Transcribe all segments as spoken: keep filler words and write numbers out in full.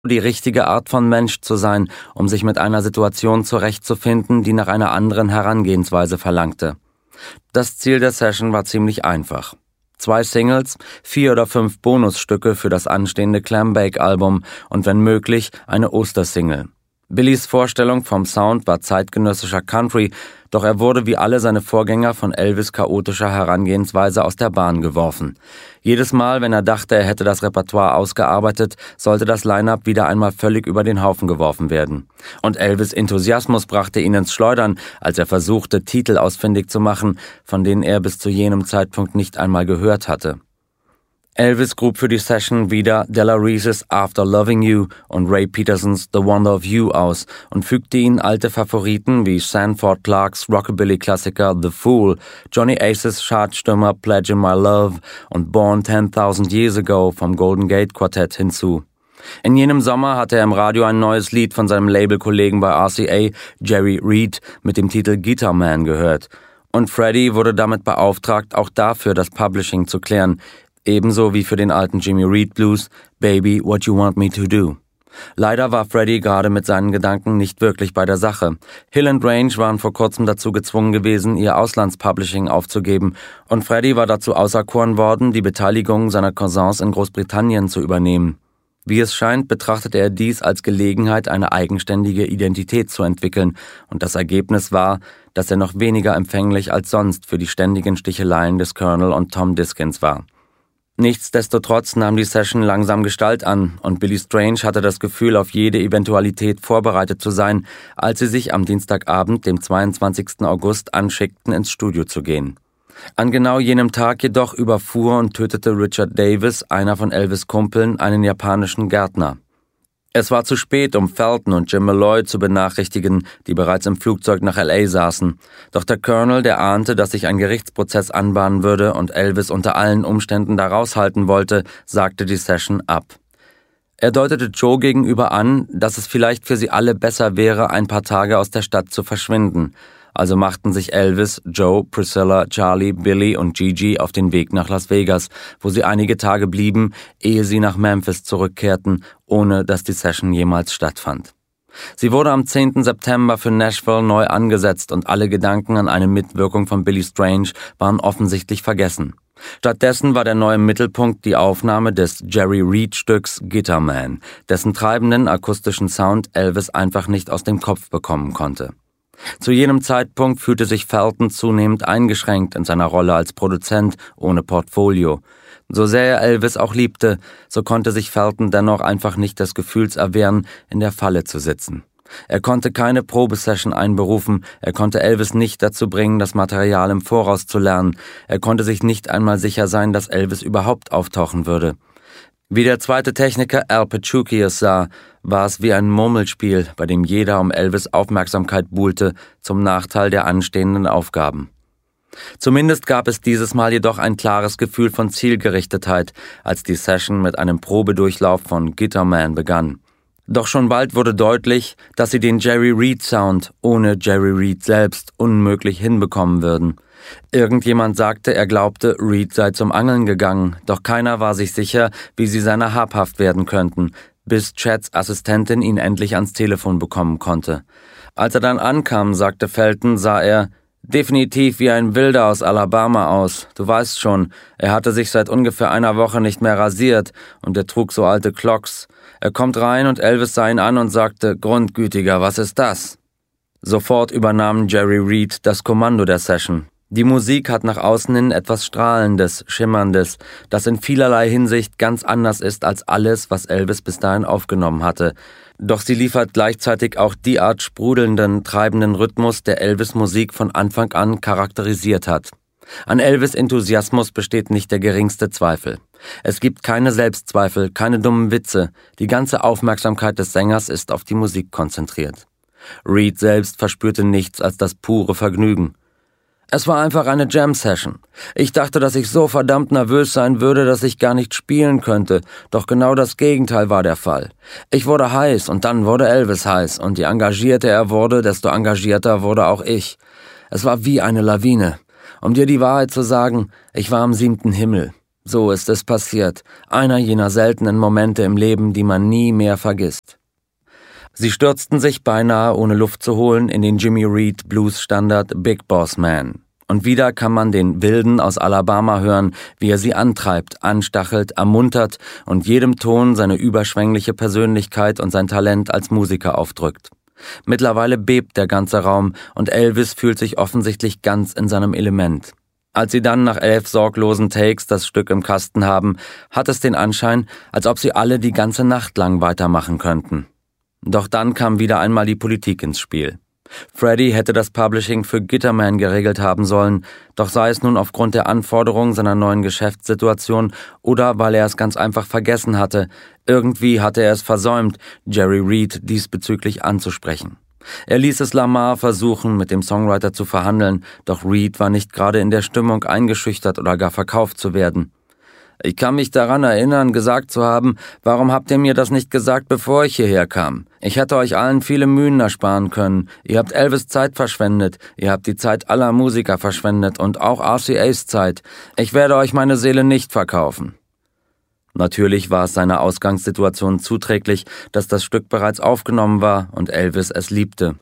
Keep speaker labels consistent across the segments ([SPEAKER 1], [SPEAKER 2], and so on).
[SPEAKER 1] die richtige Art von Mensch zu sein, um sich mit einer Situation zurechtzufinden, die nach einer anderen Herangehensweise verlangte. Das Ziel der Session war ziemlich einfach. Zwei Singles, vier oder fünf Bonusstücke für das anstehende Clambake-Album und wenn möglich eine Ostersingle. Billys Vorstellung vom Sound war zeitgenössischer Country, doch er wurde wie alle seine Vorgänger von Elvis' chaotischer Herangehensweise aus der Bahn geworfen. Jedes Mal, wenn er dachte, er hätte das Repertoire ausgearbeitet, sollte das Line-Up wieder einmal völlig über den Haufen geworfen werden. Und Elvis' Enthusiasmus brachte ihn ins Schleudern, als er versuchte, Titel ausfindig zu machen, von denen er bis zu jenem Zeitpunkt nicht einmal gehört hatte. Elvis grub für die Session wieder Della Reeses After Loving You und Ray Petersons The Wonder of You aus und fügte ihnen alte Favoriten wie Sanford Clarks Rockabilly-Klassiker The Fool, Johnny Aces Chartstürmer Pledge My Love und Born ten thousand Years Ago vom Golden Gate Quartett hinzu. In jenem Sommer hatte er im Radio ein neues Lied von seinem Labelkollegen bei R C A, Jerry Reed, mit dem Titel Guitar Man gehört. Und Freddie wurde damit beauftragt, auch dafür das Publishing zu klären, ebenso wie für den alten Jimmy Reed Blues Baby, What You Want Me to Do. Leider war Freddie gerade mit seinen Gedanken nicht wirklich bei der Sache. Hill and Range waren vor kurzem dazu gezwungen gewesen, ihr Auslandspublishing aufzugeben und Freddie war dazu auserkoren worden, die Beteiligung seiner Cousins in Großbritannien zu übernehmen. Wie es scheint, betrachtete er dies als Gelegenheit, eine eigenständige Identität zu entwickeln und das Ergebnis war, dass er noch weniger empfänglich als sonst für die ständigen Sticheleien des Colonel und Tom Diskins war. Nichtsdestotrotz nahm die Session langsam Gestalt an und Billy Strange hatte das Gefühl, auf jede Eventualität vorbereitet zu sein, als sie sich am Dienstagabend, dem zweiundzwanzigsten August, anschickten, ins Studio zu gehen. An genau jenem Tag jedoch überfuhr und tötete Richard Davis, einer von Elvis' Kumpeln, einen japanischen Gärtner. Es war zu spät, um Felton und Jim Malloy zu benachrichtigen, die bereits im Flugzeug nach L A saßen. Doch der Colonel, der ahnte, dass sich ein Gerichtsprozess anbahnen würde und Elvis unter allen Umständen da raushalten wollte, sagte die Session ab. Er deutete Joe gegenüber an, dass es vielleicht für sie alle besser wäre, ein paar Tage aus der Stadt zu verschwinden. Also machten sich Elvis, Joe, Priscilla, Charlie, Billy und Gigi auf den Weg nach Las Vegas, wo sie einige Tage blieben, ehe sie nach Memphis zurückkehrten, ohne dass die Session jemals stattfand. Sie wurde am zehnten September für Nashville neu angesetzt und alle Gedanken an eine Mitwirkung von Billy Strange waren offensichtlich vergessen. Stattdessen war der neue Mittelpunkt die Aufnahme des Jerry Reed-Stücks Guitar Man, dessen treibenden akustischen Sound Elvis einfach nicht aus dem Kopf bekommen konnte. Zu jenem Zeitpunkt fühlte sich Felton zunehmend eingeschränkt in seiner Rolle als Produzent ohne Portfolio. So sehr er Elvis auch liebte, so konnte sich Felton dennoch einfach nicht des Gefühls erwehren, in der Falle zu sitzen. Er konnte keine Probesession einberufen, er konnte Elvis nicht dazu bringen, das Material im Voraus zu lernen, er konnte sich nicht einmal sicher sein, dass Elvis überhaupt auftauchen würde. Wie der zweite Techniker Al Pachuki es sah, war es wie ein Murmelspiel, bei dem jeder um Elvis' Aufmerksamkeit buhlte, zum Nachteil der anstehenden Aufgaben. Zumindest gab es dieses Mal jedoch ein klares Gefühl von Zielgerichtetheit, als die Session mit einem Probedurchlauf von Guitar Man begann. Doch schon bald wurde deutlich, dass sie den Jerry Reed Sound ohne Jerry Reed selbst unmöglich hinbekommen würden. Irgendjemand sagte, er glaubte, Reed sei zum Angeln gegangen, doch keiner war sich sicher, wie sie seiner habhaft werden könnten, bis Chads Assistentin ihn endlich ans Telefon bekommen konnte. Als er dann ankam, sagte Felton, sah er definitiv wie ein Wilder aus Alabama aus. Du weißt schon, er hatte sich seit ungefähr einer Woche nicht mehr rasiert und er trug so alte Clocks. Er kommt rein und Elvis sah ihn an und sagte, Grundgütiger, was ist das? Sofort übernahm Jerry Reed das Kommando der Session. Die Musik hat nach außen hin etwas Strahlendes, Schimmerndes, das in vielerlei Hinsicht ganz anders ist als alles, was Elvis bis dahin aufgenommen hatte. Doch sie liefert gleichzeitig auch die Art sprudelnden, treibenden Rhythmus, der Elvis' Musik von Anfang an charakterisiert hat. An Elvis' Enthusiasmus besteht nicht der geringste Zweifel. Es gibt keine Selbstzweifel, keine dummen Witze. Die ganze Aufmerksamkeit des Sängers ist auf die Musik konzentriert. Reed selbst verspürte nichts als das pure Vergnügen. Es war einfach eine Jam-Session. Ich dachte, dass ich so verdammt nervös sein würde, dass ich gar nicht spielen könnte, doch genau das Gegenteil war der Fall. Ich wurde heiß und dann wurde Elvis heiß und je engagierter er wurde, desto engagierter wurde auch ich. Es war wie eine Lawine. Um dir die Wahrheit zu sagen, ich war am siebten Himmel. So ist es passiert, einer jener seltenen Momente im Leben, die man nie mehr vergisst. Sie stürzten sich beinahe, ohne Luft zu holen, in den Jimmy Reed Blues-Standard Big Boss Man. Und wieder kann man den Wilden aus Alabama hören, wie er sie antreibt, anstachelt, ermuntert und jedem Ton seine überschwängliche Persönlichkeit und sein Talent als Musiker aufdrückt. Mittlerweile bebt der ganze Raum und Elvis fühlt sich offensichtlich ganz in seinem Element. Als sie dann nach elf sorglosen Takes das Stück im Kasten haben, hat es den Anschein, als ob sie alle die ganze Nacht lang weitermachen könnten. Doch dann kam wieder einmal die Politik ins Spiel. Freddie hätte das Publishing für Gitterman geregelt haben sollen, doch sei es nun aufgrund der Anforderungen seiner neuen Geschäftssituation oder weil er es ganz einfach vergessen hatte, irgendwie hatte er es versäumt, Jerry Reed diesbezüglich anzusprechen. Er ließ es Lamar versuchen, mit dem Songwriter zu verhandeln, doch Reed war nicht gerade in der Stimmung, eingeschüchtert oder gar verkauft zu werden. Ich kann mich daran erinnern, gesagt zu haben, warum habt ihr mir das nicht gesagt, bevor ich hierher kam? Ich hätte euch allen viele Mühen ersparen können. Ihr habt Elvis Zeit verschwendet. Ihr habt die Zeit aller Musiker verschwendet und auch R C As Zeit. Ich werde euch meine Seele nicht verkaufen. Natürlich war es seiner Ausgangssituation zuträglich, dass das Stück bereits aufgenommen war und Elvis es liebte.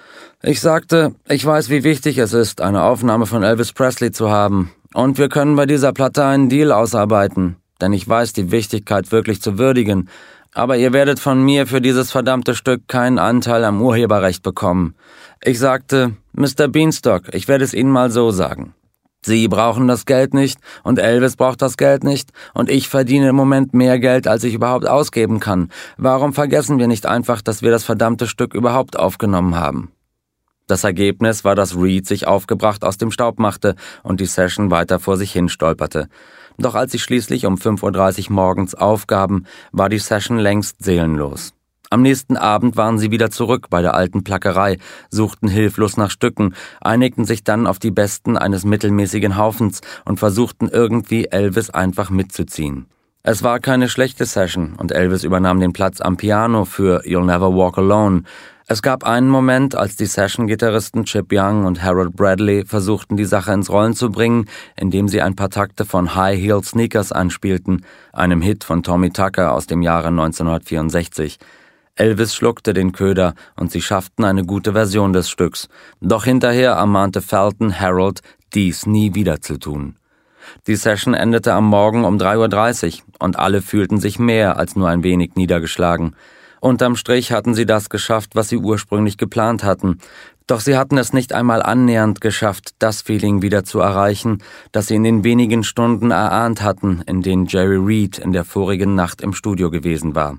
[SPEAKER 1] Ich sagte, ich weiß, wie wichtig es ist, eine Aufnahme von Elvis Presley zu haben. Und wir können bei dieser Platte einen Deal ausarbeiten, denn ich weiß die Wichtigkeit wirklich zu würdigen. Aber ihr werdet von mir für dieses verdammte Stück keinen Anteil am Urheberrecht bekommen. Ich sagte, Mister Beanstalk, ich werde es Ihnen mal so sagen. Sie brauchen das Geld nicht und Elvis braucht das Geld nicht und ich verdiene im Moment mehr Geld, als ich überhaupt ausgeben kann. Warum vergessen wir nicht einfach, dass wir das verdammte Stück überhaupt aufgenommen haben? Das Ergebnis war, dass Reed sich aufgebracht aus dem Staub machte und die Session weiter vor sich hin stolperte. Doch als sie schließlich um fünf Uhr dreißig morgens aufgaben, war die Session längst seelenlos. Am nächsten Abend waren sie wieder zurück bei der alten Plackerei, suchten hilflos nach Stücken, einigten sich dann auf die besten eines mittelmäßigen Haufens und versuchten irgendwie Elvis einfach mitzuziehen. Es war keine schlechte Session und Elvis übernahm den Platz am Piano für You'll Never Walk Alone. Es gab einen Moment, als die Session-Gitarristen Chip Young und Harold Bradley versuchten, die Sache ins Rollen zu bringen, indem sie ein paar Takte von High Heel Sneakers anspielten, einem Hit von Tommy Tucker aus dem Jahre neunzehnhundertvierundsechzig. Elvis schluckte den Köder und sie schafften eine gute Version des Stücks. Doch hinterher ermahnte Felton Harold, dies nie wieder zu tun. Die Session endete am Morgen um drei Uhr dreißig und alle fühlten sich mehr als nur ein wenig niedergeschlagen. Unterm Strich hatten sie das geschafft, was sie ursprünglich geplant hatten. Doch sie hatten es nicht einmal annähernd geschafft, das Feeling wieder zu erreichen, das sie in den wenigen Stunden erahnt hatten, in denen Jerry Reed in der vorigen Nacht im Studio gewesen war.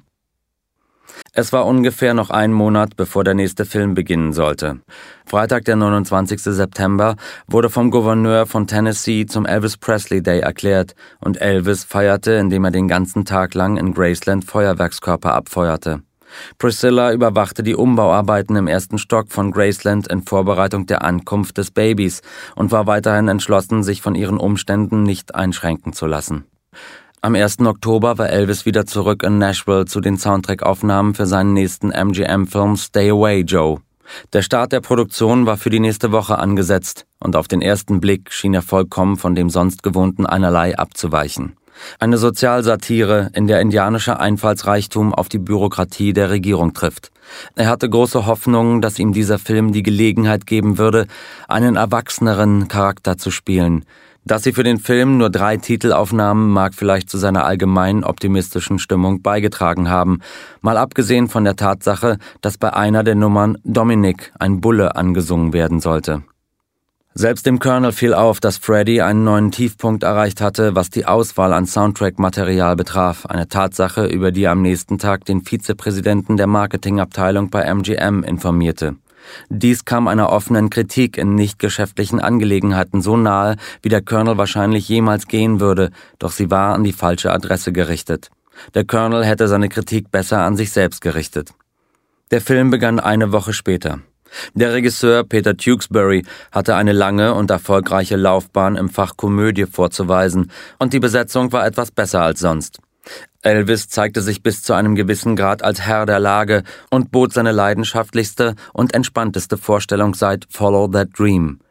[SPEAKER 1] Es war ungefähr noch ein Monat, bevor der nächste Film beginnen sollte. Freitag, der neunundzwanzigster September, wurde vom Gouverneur von Tennessee zum Elvis Presley Day erklärt und Elvis feierte, indem er den ganzen Tag lang in Graceland Feuerwerkskörper abfeuerte. Priscilla überwachte die Umbauarbeiten im ersten Stock von Graceland in Vorbereitung der Ankunft des Babys und war weiterhin entschlossen, sich von ihren Umständen nicht einschränken zu lassen. Am ersten Oktober war Elvis wieder zurück in Nashville zu den Soundtrack-Aufnahmen für seinen nächsten M G M-Film Stay Away, Joe. Der Start der Produktion war für die nächste Woche angesetzt und auf den ersten Blick schien er vollkommen von dem sonst Gewohnten einerlei abzuweichen. Eine Sozialsatire, in der indianischer Einfallsreichtum auf die Bürokratie der Regierung trifft. Er hatte große Hoffnungen, dass ihm dieser Film die Gelegenheit geben würde, einen erwachseneren Charakter zu spielen. Dass sie für den Film nur drei Titel aufnahmen, mag vielleicht zu seiner allgemein optimistischen Stimmung beigetragen haben, mal abgesehen von der Tatsache, dass bei einer der Nummern Dominic, ein Bulle, angesungen werden sollte. Selbst dem Colonel fiel auf, dass Freddie einen neuen Tiefpunkt erreicht hatte, was die Auswahl an Soundtrack-Material betraf, eine Tatsache, über die er am nächsten Tag den Vizepräsidenten der Marketingabteilung bei M G M informierte. Dies kam einer offenen Kritik in nicht geschäftlichen Angelegenheiten so nahe, wie der Colonel wahrscheinlich jemals gehen würde, doch sie war an die falsche Adresse gerichtet. Der Colonel hätte seine Kritik besser an sich selbst gerichtet. Der Film begann eine Woche später. Der Regisseur Peter Tewksbury hatte eine lange und erfolgreiche Laufbahn im Fach Komödie vorzuweisen und die Besetzung war etwas besser als sonst. Elvis zeigte sich bis zu einem gewissen Grad als Herr der Lage und bot seine leidenschaftlichste und entspannteste Vorstellung seit Follow That Dream.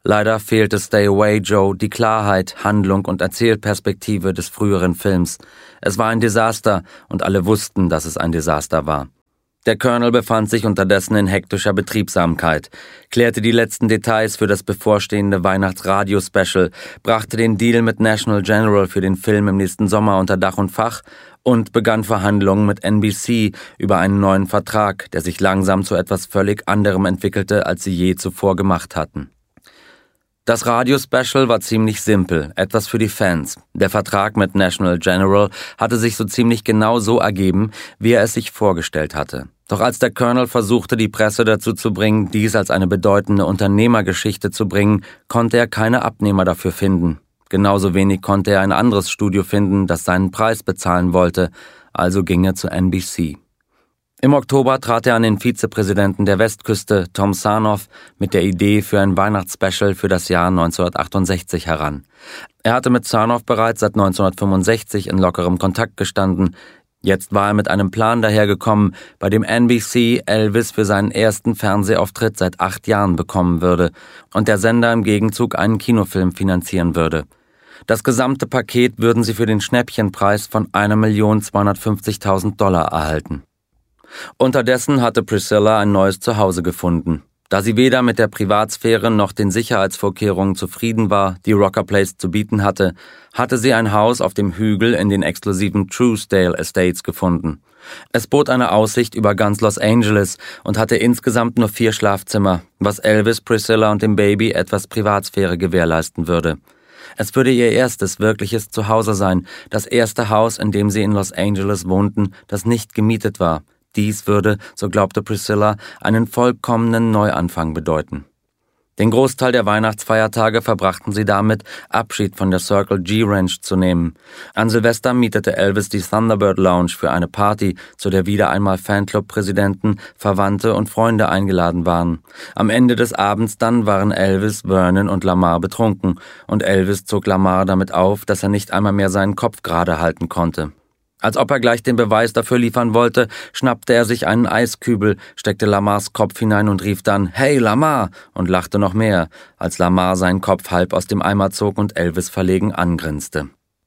[SPEAKER 1] Leider fehlte Stay Away Joe die Klarheit, Handlung und Erzählperspektive des früheren Films. Es war ein Desaster und alle wussten, dass es ein Desaster war. Der Colonel befand sich unterdessen in hektischer Betriebsamkeit, klärte die letzten Details für das bevorstehende Weihnachtsradio-Special, brachte den Deal mit National General für den Film im nächsten Sommer unter Dach und Fach und begann Verhandlungen mit N B C über einen neuen Vertrag, der sich langsam zu etwas völlig anderem entwickelte, als sie je zuvor gemacht hatten. Das Radio-Special war ziemlich simpel, etwas für die Fans. Der Vertrag mit National General hatte sich so ziemlich genau so ergeben, wie er es sich vorgestellt hatte. Doch als der Colonel versuchte, die Presse dazu zu bringen, dies als eine bedeutende Unternehmergeschichte zu bringen, konnte er keine Abnehmer dafür finden. Genauso wenig konnte er ein anderes Studio finden, das seinen Preis bezahlen wollte, also ging er zu N B C. Im Oktober trat er an den Vizepräsidenten der Westküste, Tom Sarnoff, mit der Idee für ein Weihnachtsspecial für das Jahr neunzehnhundertachtundsechzig heran. Er hatte mit Sarnoff bereits seit neunzehnhundertfünfundsechzig in lockerem Kontakt gestanden. Jetzt war er mit einem Plan dahergekommen, bei dem N B C Elvis für seinen ersten Fernsehauftritt seit acht Jahren bekommen würde und der Sender im Gegenzug einen Kinofilm finanzieren würde. Das gesamte Paket würden sie für den Schnäppchenpreis von eine Million zweihundertfünfzigtausend Dollar erhalten. Unterdessen hatte Priscilla ein neues Zuhause gefunden. Da sie weder mit der Privatsphäre noch den Sicherheitsvorkehrungen zufrieden war, die Rocker Place zu bieten hatte, hatte sie ein Haus auf dem Hügel in den exklusiven Truesdale Estates gefunden. Es bot eine Aussicht über ganz Los Angeles und hatte insgesamt nur vier Schlafzimmer, was Elvis, Priscilla und dem Baby etwas Privatsphäre gewährleisten würde. Es würde ihr erstes wirkliches Zuhause sein, das erste Haus, in dem sie in Los Angeles wohnten, das nicht gemietet war. Dies würde, so glaubte Priscilla, einen vollkommenen Neuanfang bedeuten. Den Großteil der Weihnachtsfeiertage verbrachten sie damit, Abschied von der Circle G Ranch zu nehmen. An Silvester mietete Elvis die Thunderbird Lounge für eine Party, zu der wieder einmal Fanclub-Präsidenten, Verwandte und Freunde eingeladen waren. Am Ende des Abends dann waren Elvis, Vernon und Lamar betrunken, und Elvis zog Lamar damit auf, dass er nicht einmal mehr seinen Kopf gerade halten konnte. Als ob er gleich den Beweis dafür liefern wollte, schnappte er sich einen Eiskübel, steckte Lamars Kopf hinein und rief dann »Hey Lamar!« und lachte noch mehr, als Lamar seinen Kopf halb aus dem Eimer zog und Elvis verlegen angrinste.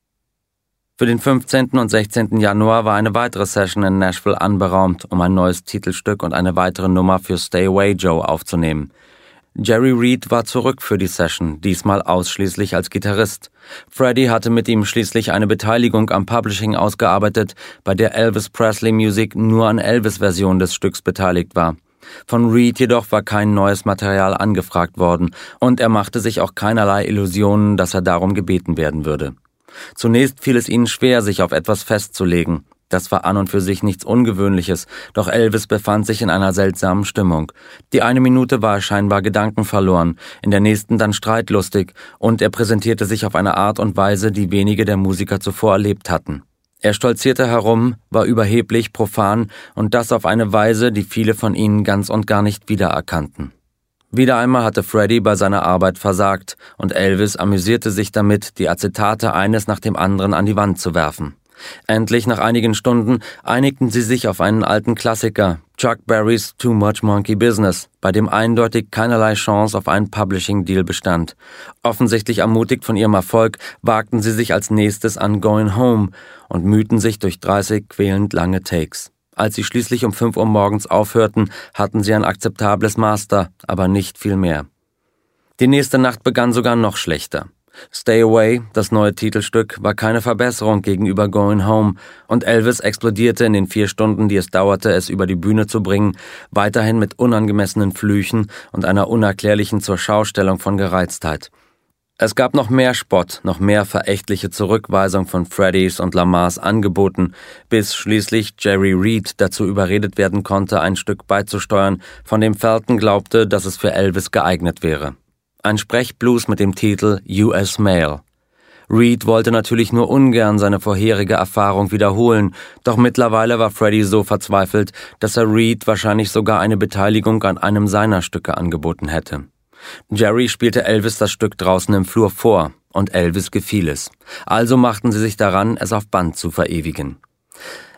[SPEAKER 1] Für den fünfzehnten und sechzehnten Januar war eine weitere Session in Nashville anberaumt, um ein neues Titelstück und eine weitere Nummer für Stay Away Joe aufzunehmen. Jerry Reed war zurück für die Session, diesmal ausschließlich als Gitarrist. Freddie hatte mit ihm schließlich eine Beteiligung am Publishing ausgearbeitet, bei der Elvis Presley Music nur an Elvis-Version des Stücks beteiligt war. Von Reed jedoch war kein neues Material angefragt worden und er machte sich auch keinerlei Illusionen, dass er darum gebeten werden würde. Zunächst fiel es ihnen schwer, sich auf etwas festzulegen. Das war an und für sich nichts Ungewöhnliches, doch Elvis befand sich in einer seltsamen Stimmung. Die eine Minute war er scheinbar gedankenverloren, in der nächsten dann streitlustig, und er präsentierte sich auf eine Art und Weise, die wenige der Musiker zuvor erlebt hatten. Er stolzierte herum, war überheblich, profan und das auf eine Weise, die viele von ihnen ganz und gar nicht wiedererkannten. Wieder einmal hatte Freddie bei seiner Arbeit versagt und Elvis amüsierte sich damit, die Acetate eines nach dem anderen an die Wand zu werfen. Endlich, nach einigen Stunden, einigten sie sich auf einen alten Klassiker, Chuck Berrys Too Much Monkey Business, bei dem eindeutig keinerlei Chance auf einen Publishing-Deal bestand. Offensichtlich ermutigt von ihrem Erfolg, wagten sie sich als nächstes an Going Home und mühten sich durch dreißig quälend lange Takes. Als sie schließlich um fünf Uhr morgens aufhörten, hatten sie ein akzeptables Master, aber nicht viel mehr. Die nächste Nacht begann sogar noch schlechter. Stay Away, das neue Titelstück, war keine Verbesserung gegenüber Going Home und Elvis explodierte in den vier Stunden, die es dauerte, es über die Bühne zu bringen, weiterhin mit unangemessenen Flüchen und einer unerklärlichen Zurschaustellung von Gereiztheit. Es gab noch mehr Spott, noch mehr verächtliche Zurückweisung von Freddys und Lamars Angeboten, bis schließlich Jerry Reed dazu überredet werden konnte, ein Stück beizusteuern, von dem Felton glaubte, dass es für Elvis geeignet wäre. Ein Sprechblues mit dem Titel U S Mail. Reed wollte natürlich nur ungern seine vorherige Erfahrung wiederholen, doch mittlerweile war Freddie so verzweifelt, dass er Reed wahrscheinlich sogar eine Beteiligung an einem seiner Stücke angeboten hätte. Jerry spielte Elvis das Stück draußen im Flur vor, und Elvis gefiel es. Also machten sie sich daran, es auf Band zu verewigen.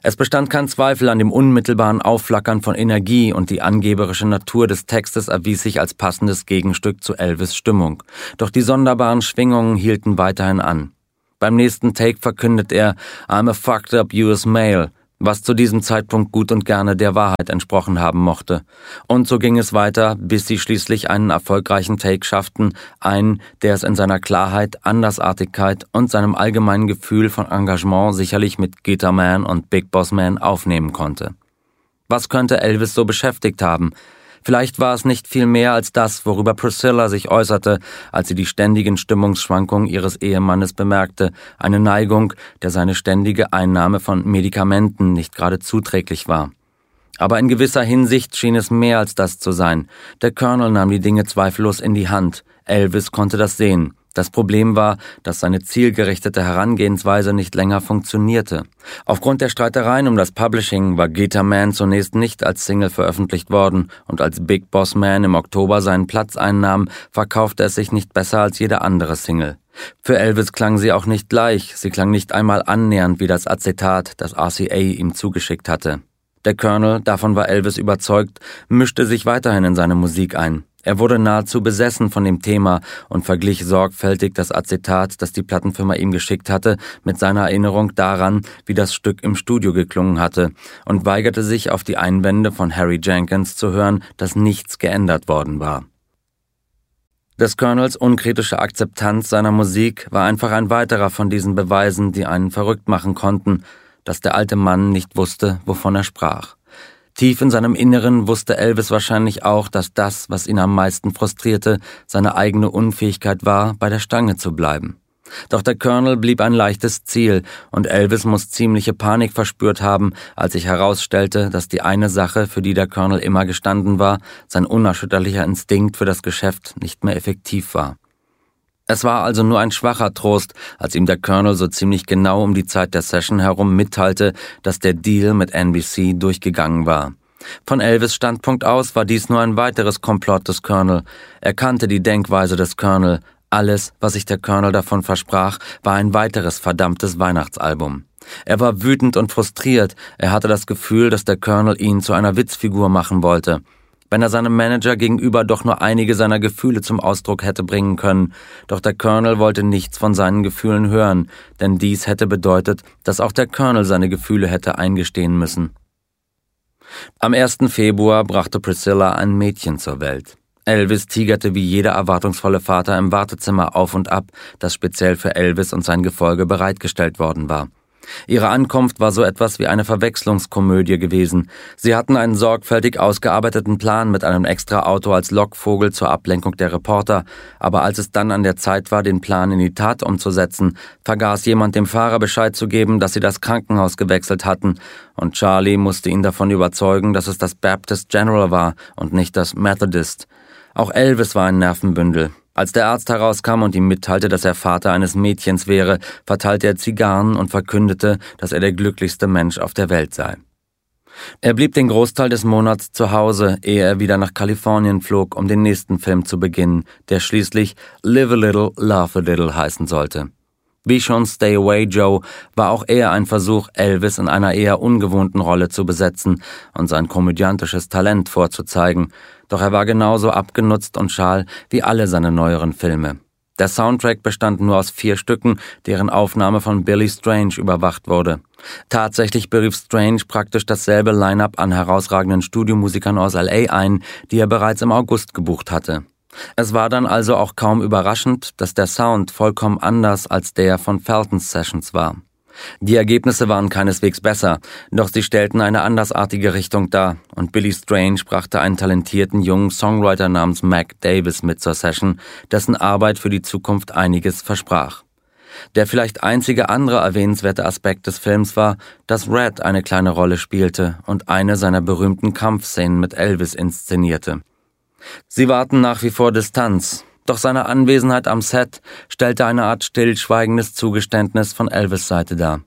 [SPEAKER 1] Es bestand kein Zweifel an dem unmittelbaren Aufflackern von Energie und die angeberische Natur des Textes erwies sich als passendes Gegenstück zu Elvis' Stimmung. Doch die sonderbaren Schwingungen hielten weiterhin an. Beim nächsten Take verkündet er "I'm a fucked up U S male", was zu diesem Zeitpunkt gut und gerne der Wahrheit entsprochen haben mochte. Und so ging es weiter, bis sie schließlich einen erfolgreichen Take schafften, einen, der es in seiner Klarheit, Andersartigkeit und seinem allgemeinen Gefühl von Engagement sicherlich mit Guitar Man und Big Boss Man aufnehmen konnte. Was könnte Elvis so beschäftigt haben? Vielleicht war es nicht viel mehr als das, worüber Priscilla sich äußerte, als sie die ständigen Stimmungsschwankungen ihres Ehemannes bemerkte, eine Neigung, der seine ständige Einnahme von Medikamenten nicht gerade zuträglich war. Aber in gewisser Hinsicht schien es mehr als das zu sein. Der Colonel nahm die Dinge zweifellos in die Hand. Elvis konnte das sehen. Das Problem war, dass seine zielgerichtete Herangehensweise nicht länger funktionierte. Aufgrund der Streitereien um das Publishing war Guitar Man zunächst nicht als Single veröffentlicht worden und als Big Boss Man im Oktober seinen Platz einnahm, verkaufte es sich nicht besser als jede andere Single. Für Elvis klang sie auch nicht gleich, sie klang nicht einmal annähernd wie das Acetat, das R C A ihm zugeschickt hatte. Der Colonel, davon war Elvis überzeugt, mischte sich weiterhin in seine Musik ein. Er wurde nahezu besessen von dem Thema und verglich sorgfältig das Acetat, das die Plattenfirma ihm geschickt hatte, mit seiner Erinnerung daran, wie das Stück im Studio geklungen hatte, und weigerte sich, auf die Einwände von Harry Jenkins zu hören, dass nichts geändert worden war. Des Colonels unkritische Akzeptanz seiner Musik war einfach ein weiterer von diesen Beweisen, die einen verrückt machen konnten, dass der alte Mann nicht wusste, wovon er sprach. Tief in seinem Inneren wusste Elvis wahrscheinlich auch, dass das, was ihn am meisten frustrierte, seine eigene Unfähigkeit war, bei der Stange zu bleiben. Doch der Colonel blieb ein leichtes Ziel und Elvis muss ziemliche Panik verspürt haben, als sich herausstellte, dass die eine Sache, für die der Colonel immer gestanden war, sein unerschütterlicher Instinkt für das Geschäft, nicht mehr effektiv war. Es war also nur ein schwacher Trost, als ihm der Colonel so ziemlich genau um die Zeit der Session herum mitteilte, dass der Deal mit N B C durchgegangen war. Von Elvis' Standpunkt aus war dies nur ein weiteres Komplott des Colonel. Er kannte die Denkweise des Colonel. Alles, was sich der Colonel davon versprach, war ein weiteres verdammtes Weihnachtsalbum. Er war wütend und frustriert. Er hatte das Gefühl, dass der Colonel ihn zu einer Witzfigur machen wollte. Wenn er seinem Manager gegenüber doch nur einige seiner Gefühle zum Ausdruck hätte bringen können. Doch der Colonel wollte nichts von seinen Gefühlen hören, denn dies hätte bedeutet, dass auch der Colonel seine Gefühle hätte eingestehen müssen. Am ersten Februar brachte Priscilla ein Mädchen zur Welt. Elvis tigerte wie jeder erwartungsvolle Vater im Wartezimmer auf und ab, das speziell für Elvis und sein Gefolge bereitgestellt worden war. Ihre Ankunft war so etwas wie eine Verwechslungskomödie gewesen. Sie hatten einen sorgfältig ausgearbeiteten Plan mit einem Extra-Auto als Lockvogel zur Ablenkung der Reporter, aber als es dann an der Zeit war, den Plan in die Tat umzusetzen, vergaß jemand dem Fahrer Bescheid zu geben, dass sie das Krankenhaus gewechselt hatten, und Charlie musste ihn davon überzeugen, dass es das Baptist General war und nicht das Methodist. Auch Elvis war ein Nervenbündel. Als der Arzt herauskam und ihm mitteilte, dass er Vater eines Mädchens wäre, verteilte er Zigarren und verkündete, dass er der glücklichste Mensch auf der Welt sei. Er blieb den Großteil des Monats zu Hause, ehe er wieder nach Kalifornien flog, um den nächsten Film zu beginnen, der schließlich Live a Little, Laugh a Little heißen sollte. Wie schon Stay Away Joe war auch er ein Versuch, Elvis in einer eher ungewohnten Rolle zu besetzen und sein komödiantisches Talent vorzuzeigen, doch er war genauso abgenutzt und schal wie alle seine neueren Filme. Der Soundtrack bestand nur aus vier Stücken, deren Aufnahme von Billy Strange überwacht wurde. Tatsächlich berief Strange praktisch dasselbe Line-up an herausragenden Studiomusikern aus L A ein, die er bereits im August gebucht hatte. Es war dann also auch kaum überraschend, dass der Sound vollkommen anders als der von Feltons Sessions war. Die Ergebnisse waren keineswegs besser, doch sie stellten eine andersartige Richtung dar und Billy Strange brachte einen talentierten jungen Songwriter namens Mac Davis mit zur Session, dessen Arbeit für die Zukunft einiges versprach. Der vielleicht einzige andere erwähnenswerte Aspekt des Films war, dass Red eine kleine Rolle spielte und eine seiner berühmten Kampfszenen mit Elvis inszenierte. Sie wahrten nach wie vor Distanz, doch seine Anwesenheit am Set stellte eine Art stillschweigendes Zugeständnis von Elvis' Seite dar.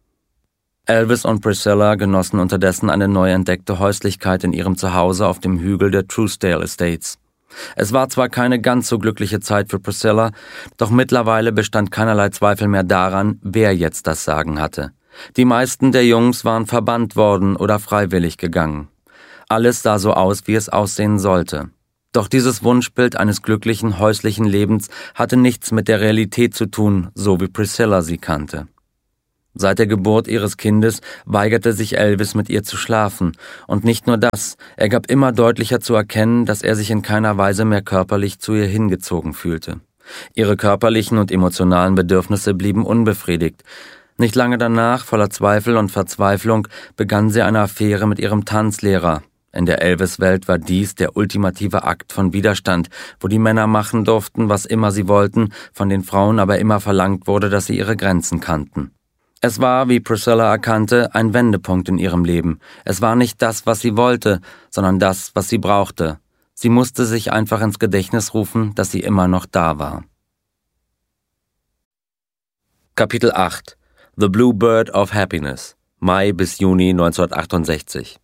[SPEAKER 1] Elvis und Priscilla genossen unterdessen eine neu entdeckte Häuslichkeit in ihrem Zuhause auf dem Hügel der Truesdale Estates. Es war zwar keine ganz so glückliche Zeit für Priscilla, doch mittlerweile bestand keinerlei Zweifel mehr daran, wer jetzt das Sagen hatte. Die meisten der Jungs waren verbannt worden oder freiwillig gegangen. Alles sah so aus, wie es aussehen sollte. Doch dieses Wunschbild eines glücklichen häuslichen Lebens hatte nichts mit der Realität zu tun, so wie Priscilla sie kannte. Seit der Geburt ihres Kindes weigerte sich Elvis, mit ihr zu schlafen. Und nicht nur das, er gab immer deutlicher zu erkennen, dass er sich in keiner Weise mehr körperlich zu ihr hingezogen fühlte. Ihre körperlichen und emotionalen Bedürfnisse blieben unbefriedigt. Nicht lange danach, voller Zweifel und Verzweiflung, begann sie eine Affäre mit ihrem Tanzlehrer. In der Elvis-Welt war dies der ultimative Akt von Widerstand, wo die Männer machen durften, was immer sie wollten, von den Frauen aber immer verlangt wurde, dass sie ihre Grenzen kannten. Es war, wie Priscilla erkannte, ein Wendepunkt in ihrem Leben. Es war nicht das, was sie wollte, sondern das, was sie brauchte. Sie musste sich einfach ins Gedächtnis rufen, dass sie immer noch da war. Kapitel acht. The Blue Bird of Happiness. Mai bis Juni neunzehnhundertachtundsechzig.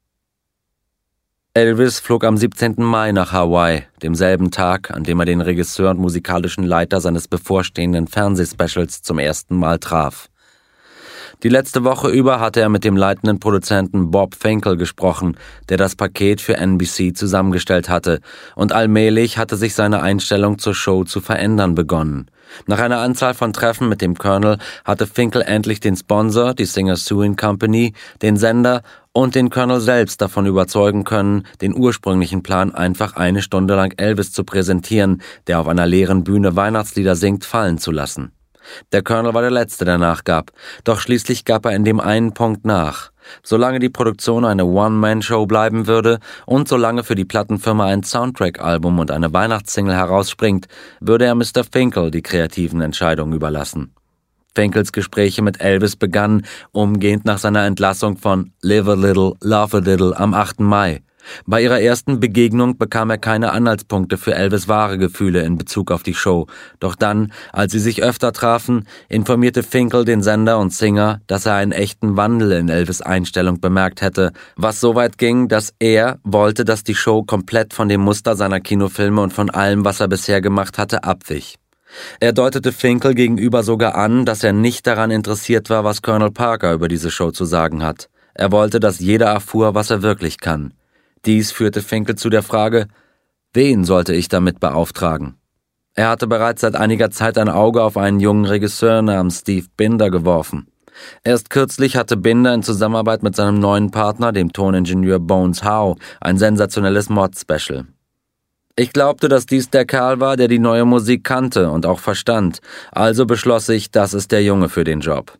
[SPEAKER 1] Elvis flog am siebzehnten Mai nach Hawaii, demselben Tag, an dem er den Regisseur und musikalischen Leiter seines bevorstehenden Fernsehspecials zum ersten Mal traf. Die letzte Woche über hatte er mit dem leitenden Produzenten Bob Finkel gesprochen, der das Paket für N B C zusammengestellt hatte, und allmählich hatte sich seine Einstellung zur Show zu verändern begonnen. Nach einer Anzahl von Treffen mit dem Colonel hatte Finkel endlich den Sponsor, die Singer Sewing Company, den Sender und den Colonel selbst davon überzeugen können, den ursprünglichen Plan, einfach eine Stunde lang Elvis zu präsentieren, der auf einer leeren Bühne Weihnachtslieder singt, fallen zu lassen. Der Colonel war der Letzte, der nachgab, doch schließlich gab er in dem einen Punkt nach. Solange die Produktion eine One-Man-Show bleiben würde und solange für die Plattenfirma ein Soundtrack-Album und eine Weihnachtssingle herausspringt, würde er Mister Finkel die kreativen Entscheidungen überlassen. Finkels Gespräche mit Elvis begannen umgehend nach seiner Entlassung von Live a Little, Love a Little am achten Mai. Bei ihrer ersten Begegnung bekam er keine Anhaltspunkte für Elvis' wahre Gefühle in Bezug auf die Show. Doch dann, als sie sich öfter trafen, informierte Finkel den Sender und Singer, dass er einen echten Wandel in Elvis' Einstellung bemerkt hätte, was so weit ging, dass er wollte, dass die Show komplett von dem Muster seiner Kinofilme und von allem, was er bisher gemacht hatte, abwich. Er deutete Finkel gegenüber sogar an, dass er nicht daran interessiert war, was Colonel Parker über diese Show zu sagen hat. Er wollte, dass jeder erfuhr, was er wirklich kann. Dies führte Finkel zu der Frage, wen sollte ich damit beauftragen? Er hatte bereits seit einiger Zeit ein Auge auf einen jungen Regisseur namens Steve Binder geworfen. Erst kürzlich hatte Binder in Zusammenarbeit mit seinem neuen Partner, dem Toningenieur Bones Howe, ein sensationelles Mod-Special. Ich glaubte, dass dies der Kerl war, der die neue Musik kannte und auch verstand, also beschloss ich, das ist der Junge für den Job.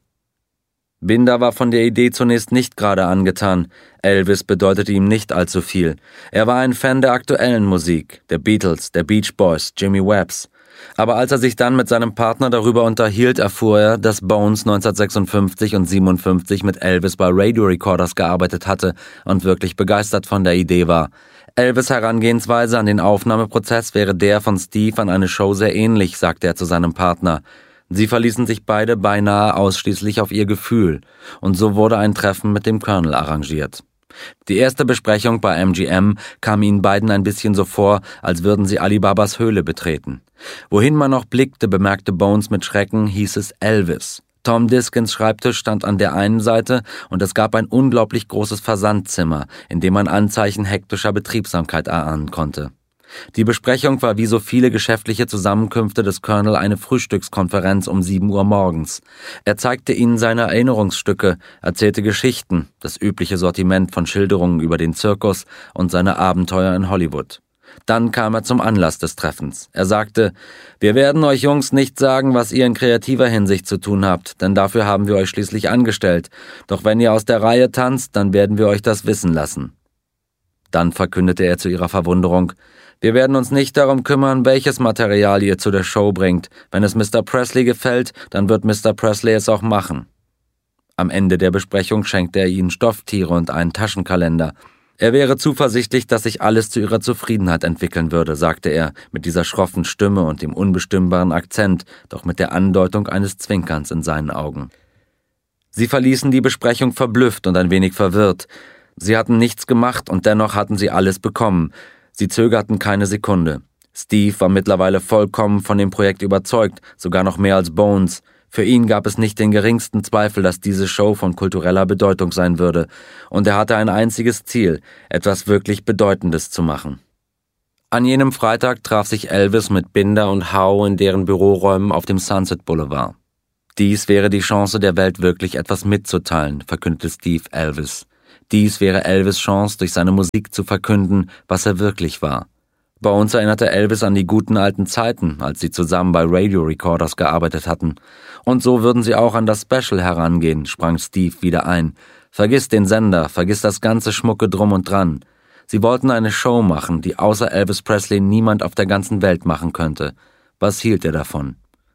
[SPEAKER 1] Binder war von der Idee zunächst nicht gerade angetan. Elvis bedeutete ihm nicht allzu viel. Er war ein Fan der aktuellen Musik, der Beatles, der Beach Boys, Jimmy Webbs. Aber als er sich dann mit seinem Partner darüber unterhielt, erfuhr er, dass Bones neunzehnhundertsechsundfünfzig und siebenundfünfzig mit Elvis bei Radio Recorders gearbeitet hatte und wirklich begeistert von der Idee war. Elvis' Herangehensweise an den Aufnahmeprozess wäre der von Steve an eine Show sehr ähnlich, sagte er zu seinem Partner. Sie verließen sich beide beinahe ausschließlich auf ihr Gefühl, und so wurde ein Treffen mit dem Colonel arrangiert. Die erste Besprechung bei M G M kam ihnen beiden ein bisschen so vor, als würden sie Alibabas Höhle betreten. Wohin man noch blickte, bemerkte Bones mit Schrecken, hieß es Elvis. Tom Diskins Schreibtisch stand an der einen Seite und es gab ein unglaublich großes Versandzimmer, in dem man Anzeichen hektischer Betriebsamkeit erahnen konnte. Die Besprechung war wie so viele geschäftliche Zusammenkünfte des Colonel eine Frühstückskonferenz um sieben Uhr morgens. Er zeigte ihnen seine Erinnerungsstücke, erzählte Geschichten, das übliche Sortiment von Schilderungen über den Zirkus und seine Abenteuer in Hollywood. Dann kam er zum Anlass des Treffens. Er sagte, wir werden euch Jungs nicht sagen, was ihr in kreativer Hinsicht zu tun habt, denn dafür haben wir euch schließlich angestellt. Doch wenn ihr aus der Reihe tanzt, dann werden wir euch das wissen lassen. Dann verkündete er zu ihrer Verwunderung, wir werden uns nicht darum kümmern, welches Material ihr zu der Show bringt. Wenn es Mister Presley gefällt, dann wird Mister Presley es auch machen. Am Ende der Besprechung schenkte er ihnen Stofftiere und einen Taschenkalender. Er wäre zuversichtlich, dass sich alles zu ihrer Zufriedenheit entwickeln würde, sagte er, mit dieser schroffen Stimme und dem unbestimmbaren Akzent, doch mit der Andeutung eines Zwinkerns in seinen Augen. Sie verließen die Besprechung verblüfft und ein wenig verwirrt. Sie hatten nichts gemacht und dennoch hatten sie alles bekommen. Sie zögerten keine Sekunde. Steve war mittlerweile vollkommen von dem Projekt überzeugt, sogar noch mehr als Bones. Für ihn gab es nicht den geringsten Zweifel, dass diese Show von kultureller Bedeutung sein würde, und er hatte ein einziges Ziel, etwas wirklich Bedeutendes zu machen. An jenem Freitag traf sich Elvis mit Binder und Howe in deren Büroräumen auf dem Sunset Boulevard. Dies wäre die Chance, der Welt wirklich etwas mitzuteilen, verkündete Steve Elvis. Dies wäre Elvis' Chance, durch seine Musik zu verkünden, was er wirklich war. Bones erinnerte Elvis an die guten alten Zeiten, als sie zusammen bei Radio Recorders gearbeitet hatten. Und so würden sie auch an das Special herangehen, sprang Steve wieder ein. Vergiss den Sender, vergiss das ganze Schmucke drum und dran. Sie wollten eine Show machen, die außer Elvis Presley niemand auf der ganzen Welt machen könnte. Was hielt er davon?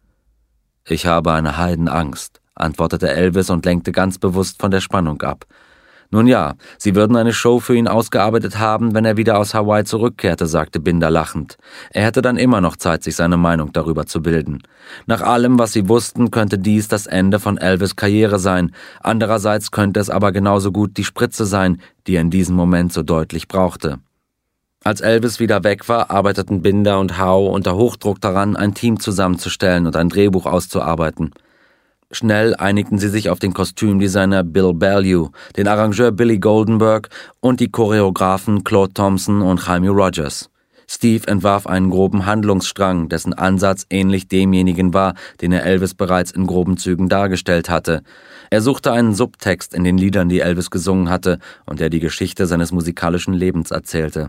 [SPEAKER 1] »Ich habe eine Heidenangst«, antwortete Elvis und lenkte ganz bewusst von der Spannung ab. Nun ja, sie würden eine Show für ihn ausgearbeitet haben, wenn er wieder aus Hawaii zurückkehrte, sagte Binder lachend. Er hätte dann immer noch Zeit, sich seine Meinung darüber zu bilden. Nach allem, was sie wussten, könnte dies das Ende von Elvis' Karriere sein. Andererseits könnte es aber genauso gut die Spritze sein, die er in diesem Moment so deutlich brauchte. Als Elvis wieder weg war, arbeiteten Binder und Howe unter Hochdruck daran, ein Team zusammenzustellen und ein Drehbuch auszuarbeiten. Schnell einigten sie sich auf den Kostümdesigner Bill Ballou, den Arrangeur Billy Goldenberg und die Choreografen Claude Thompson und Jaime Rogers. Steve entwarf einen groben Handlungsstrang, dessen Ansatz ähnlich demjenigen war, den er Elvis bereits in groben Zügen dargestellt hatte. Er suchte einen Subtext in den Liedern, die Elvis gesungen hatte und der die Geschichte seines musikalischen Lebens erzählte.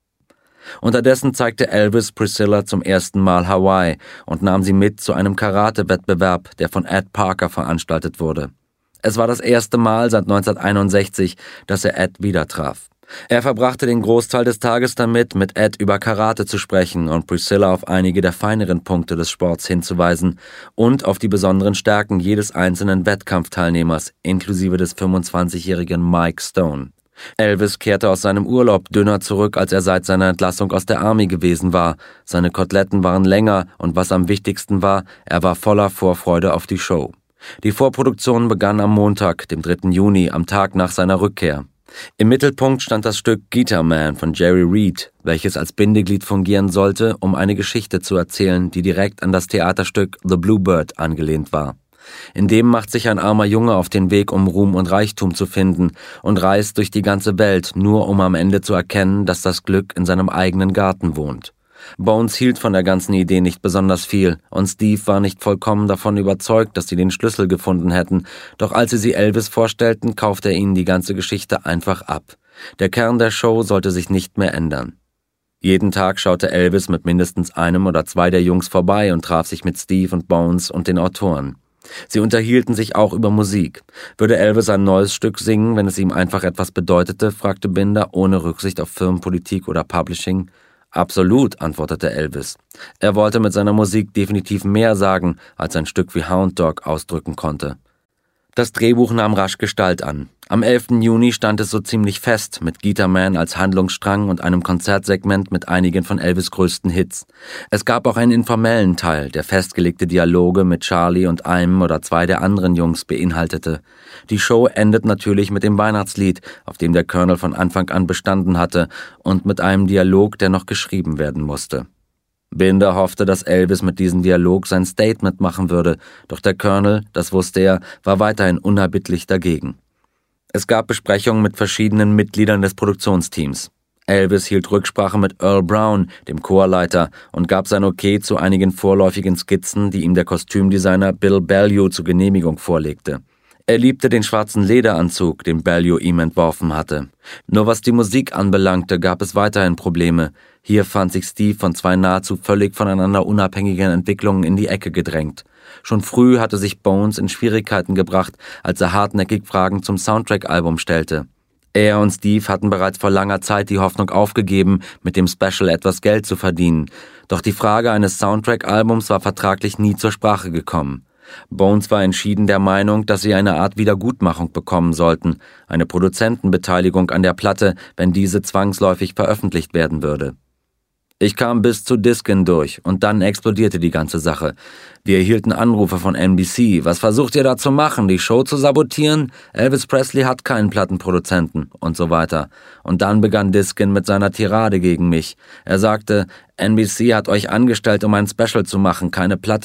[SPEAKER 1] Unterdessen zeigte Elvis Priscilla zum ersten Mal Hawaii und nahm sie mit zu einem Karate-Wettbewerb, der von Ed Parker veranstaltet wurde. Es war das erste Mal seit neunzehnhunderteinundsechzig, dass er Ed wieder traf. Er verbrachte den Großteil des Tages damit, mit Ed über Karate zu sprechen und Priscilla auf einige der feineren Punkte des Sports hinzuweisen und auf die besonderen Stärken jedes einzelnen Wettkampfteilnehmers, inklusive des fünfundzwanzigjährigen Mike Stone. Elvis kehrte aus seinem Urlaub dünner zurück, als er seit seiner Entlassung aus der Army gewesen war. Seine Koteletten waren länger und was am wichtigsten war, er war voller Vorfreude auf die Show. Die Vorproduktion begann am Montag, dem dritten Juni, am Tag nach seiner Rückkehr. Im Mittelpunkt stand das Stück Guitar Man von Jerry Reed, welches als Bindeglied fungieren sollte, um eine Geschichte zu erzählen, die direkt an das Theaterstück The Bluebird angelehnt war. In dem macht sich ein armer Junge auf den Weg, um Ruhm und Reichtum zu finden und reist durch die ganze Welt, nur um am Ende zu erkennen, dass das Glück in seinem eigenen Garten wohnt. Bones hielt von der ganzen Idee nicht besonders viel und Steve war nicht vollkommen davon überzeugt, dass sie den Schlüssel gefunden hätten, doch als sie sie Elvis vorstellten, kaufte er ihnen die ganze Geschichte einfach ab. Der Kern der Show sollte sich nicht mehr ändern. Jeden Tag schaute Elvis mit mindestens einem oder zwei der Jungs vorbei und traf sich mit Steve und Bones und den Autoren. Sie unterhielten sich auch über Musik. Würde Elvis ein neues Stück singen, wenn es ihm einfach etwas bedeutete, fragte Binder, ohne Rücksicht auf Firmenpolitik oder Publishing. Absolut, antwortete Elvis. Er wollte mit seiner Musik definitiv mehr sagen, als ein Stück wie Hound Dog ausdrücken konnte. Das Drehbuch nahm rasch Gestalt an. Am elften Juni stand es so ziemlich fest, mit Guitar Man als Handlungsstrang und einem Konzertsegment mit einigen von Elvis' größten Hits. Es gab auch einen informellen Teil, der festgelegte Dialoge mit Charlie und einem oder zwei der anderen Jungs beinhaltete. Die Show endet natürlich mit dem Weihnachtslied, auf dem der Colonel von Anfang an bestanden hatte, und mit einem Dialog, der noch geschrieben werden musste. Binder hoffte, dass Elvis mit diesem Dialog sein Statement machen würde, doch der Colonel, das wusste er, war weiterhin unerbittlich dagegen. Es gab Besprechungen mit verschiedenen Mitgliedern des Produktionsteams. Elvis hielt Rücksprache mit Earl Brown, dem Chorleiter, und gab sein Okay zu einigen vorläufigen Skizzen, die ihm der Kostümdesigner Bill Ballou zur Genehmigung vorlegte. Er liebte den schwarzen Lederanzug, den Ballou ihm entworfen hatte. Nur was die Musik anbelangte, gab es weiterhin Probleme. Hier fand sich Steve von zwei nahezu völlig voneinander unabhängigen Entwicklungen in die Ecke gedrängt. Schon früh hatte sich Bones in Schwierigkeiten gebracht, als er hartnäckig Fragen zum Soundtrack-Album stellte. Er und Steve hatten bereits vor langer Zeit die Hoffnung aufgegeben, mit dem Special etwas Geld zu verdienen. Doch die Frage eines Soundtrack-Albums war vertraglich nie zur Sprache gekommen. Bones war entschieden der Meinung, dass sie eine Art Wiedergutmachung bekommen sollten, eine Produzentenbeteiligung an der Platte, wenn diese zwangsläufig veröffentlicht werden würde. Ich kam bis zu Diskin durch und dann explodierte die ganze Sache. Wir erhielten Anrufe von N B C. Was versucht ihr da zu machen, die Show zu sabotieren? Elvis Presley hat keinen Plattenproduzenten und so weiter. Und dann begann Diskin mit seiner Tirade gegen mich. Er sagte, N B C hat euch angestellt, um ein Special zu machen, keine Platte.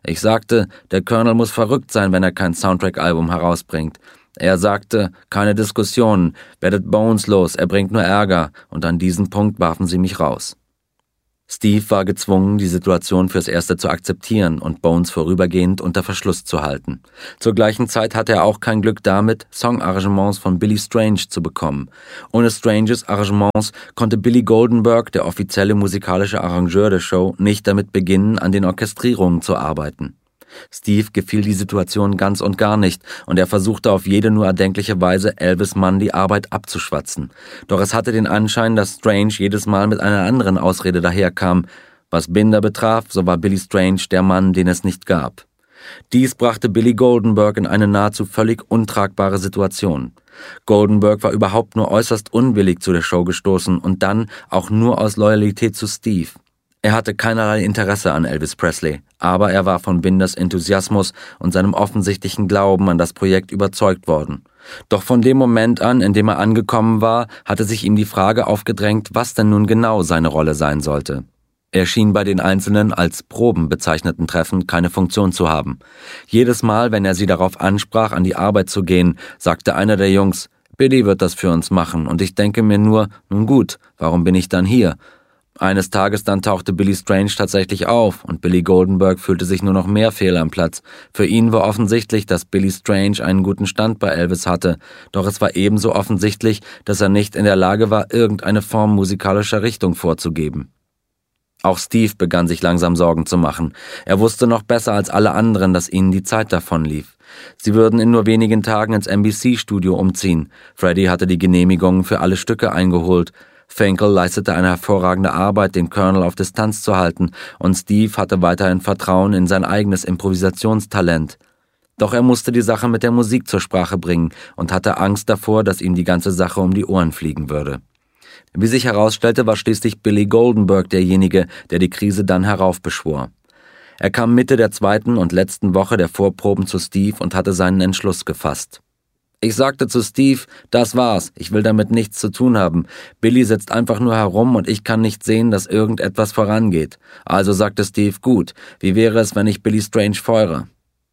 [SPEAKER 1] Ich sagte, der Colonel muss verrückt sein, wenn er kein Soundtrack-Album herausbringt. Er sagte, keine Diskussionen, werdet Bones los, er bringt nur Ärger, und an diesem Punkt warfen sie mich raus. Steve war gezwungen, die Situation fürs Erste zu akzeptieren und Bones vorübergehend unter Verschluss zu halten. Zur gleichen Zeit hatte er auch kein Glück damit, Songarrangements von Billy Strange zu bekommen. Ohne Stranges Arrangements konnte Billy Goldenberg, der offizielle musikalische Arrangeur der Show, nicht damit beginnen, an den Orchestrierungen zu arbeiten. Steve gefiel die Situation ganz und gar nicht, und er versuchte auf jede nur erdenkliche Weise, Elvis Mann die Arbeit abzuschwatzen. Doch es hatte den Anschein, dass Strange jedes Mal mit einer anderen Ausrede daherkam. Was Binder betraf, so war Billy Strange der Mann, den es nicht gab. Dies brachte Billy Goldenberg in eine nahezu völlig untragbare Situation. Goldenberg war überhaupt nur äußerst unwillig zu der Show gestoßen und dann auch nur aus Loyalität zu Steve. Er hatte keinerlei Interesse an Elvis Presley, aber er war von Binders Enthusiasmus und seinem offensichtlichen Glauben an das Projekt überzeugt worden. Doch von dem Moment an, in dem er angekommen war, hatte sich ihm die Frage aufgedrängt, was denn nun genau seine Rolle sein sollte. Er schien bei den einzelnen als Proben bezeichneten Treffen keine Funktion zu haben. Jedes Mal, wenn er sie darauf ansprach, an die Arbeit zu gehen, sagte einer der Jungs, Billy wird das für uns machen, und ich denke mir nur, nun gut, warum bin ich dann hier? Eines Tages dann tauchte Billy Strange tatsächlich auf und Billy Goldenberg fühlte sich nur noch mehr fehl am Platz. Für ihn war offensichtlich, dass Billy Strange einen guten Stand bei Elvis hatte, doch es war ebenso offensichtlich, dass er nicht in der Lage war, irgendeine Form musikalischer Richtung vorzugeben. Auch Steve begann sich langsam Sorgen zu machen. Er wusste noch besser als alle anderen, dass ihnen die Zeit davonlief. Sie würden in nur wenigen Tagen ins N B C-Studio umziehen. Freddie hatte die Genehmigungen für alle Stücke eingeholt. Finkel leistete eine hervorragende Arbeit, den Colonel auf Distanz zu halten, und Steve hatte weiterhin Vertrauen in sein eigenes Improvisationstalent. Doch er musste die Sache mit der Musik zur Sprache bringen und hatte Angst davor, dass ihm die ganze Sache um die Ohren fliegen würde. Wie sich herausstellte, war schließlich Billy Goldenberg derjenige, der die Krise dann heraufbeschwor. Er kam Mitte der zweiten und letzten Woche der Vorproben zu Steve und hatte seinen Entschluss gefasst. Ich sagte zu Steve, das war's, ich will damit nichts zu tun haben. Billy sitzt einfach nur herum und ich kann nicht sehen, dass irgendetwas vorangeht. Also sagte Steve, gut, wie wäre es, wenn ich Billy Strange feuere?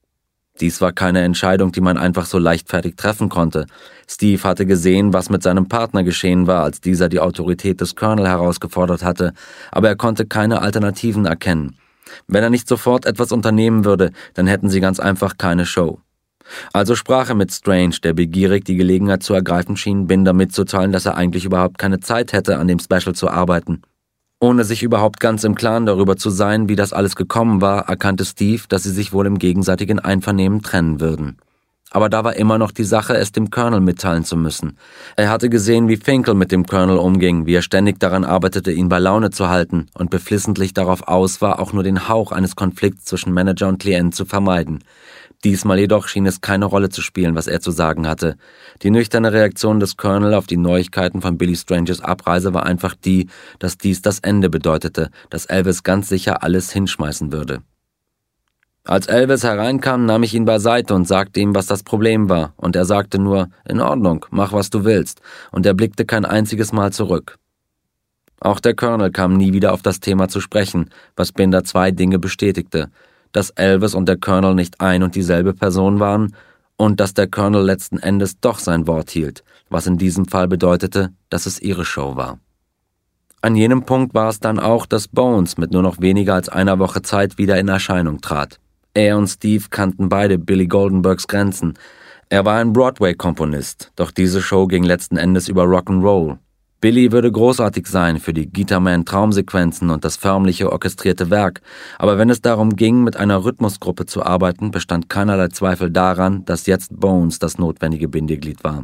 [SPEAKER 1] Dies war keine Entscheidung, die man einfach so leichtfertig treffen konnte. Steve hatte gesehen, was mit seinem Partner geschehen war, als dieser die Autorität des Colonel herausgefordert hatte, aber er konnte keine Alternativen erkennen. Wenn er nicht sofort etwas unternehmen würde, dann hätten sie ganz einfach keine Show. Also sprach er mit Strange, der begierig die Gelegenheit zu ergreifen schien, Binder mitzuteilen, dass er eigentlich überhaupt keine Zeit hätte, an dem Special zu arbeiten. Ohne sich überhaupt ganz im Klaren darüber zu sein, wie das alles gekommen war, erkannte Steve, dass sie sich wohl im gegenseitigen Einvernehmen trennen würden. Aber da war immer noch die Sache, es dem Colonel mitteilen zu müssen. Er hatte gesehen, wie Finkel mit dem Colonel umging, wie er ständig daran arbeitete, ihn bei Laune zu halten und beflissentlich darauf aus war, auch nur den Hauch eines Konflikts zwischen Manager und Klient zu vermeiden. Diesmal jedoch schien es keine Rolle zu spielen, was er zu sagen hatte. Die nüchterne Reaktion des Colonel auf die Neuigkeiten von Billy Stranges Abreise war einfach die, dass dies das Ende bedeutete, dass Elvis ganz sicher alles hinschmeißen würde. Als Elvis hereinkam, nahm ich ihn beiseite und sagte ihm, was das Problem war, und er sagte nur, in Ordnung, mach was du willst, und er blickte kein einziges Mal zurück. Auch der Colonel kam nie wieder auf das Thema zu sprechen, was Binder zwei Dinge bestätigte: dass Elvis und der Colonel nicht ein und dieselbe Person waren und dass der Colonel letzten Endes doch sein Wort hielt, was in diesem Fall bedeutete, dass es ihre Show war. An jenem Punkt war es dann auch, dass Bones mit nur noch weniger als einer Woche Zeit wieder in Erscheinung trat. Er und Steve kannten beide Billy Goldenbergs Grenzen. Er war ein Broadway-Komponist, doch diese Show ging letzten Endes über Rock'n'Roll. Billy würde großartig sein für die Guitarman-Traumsequenzen und das förmliche orchestrierte Werk, aber wenn es darum ging, mit einer Rhythmusgruppe zu arbeiten, bestand keinerlei Zweifel daran, dass jetzt Bones das notwendige Bindeglied war.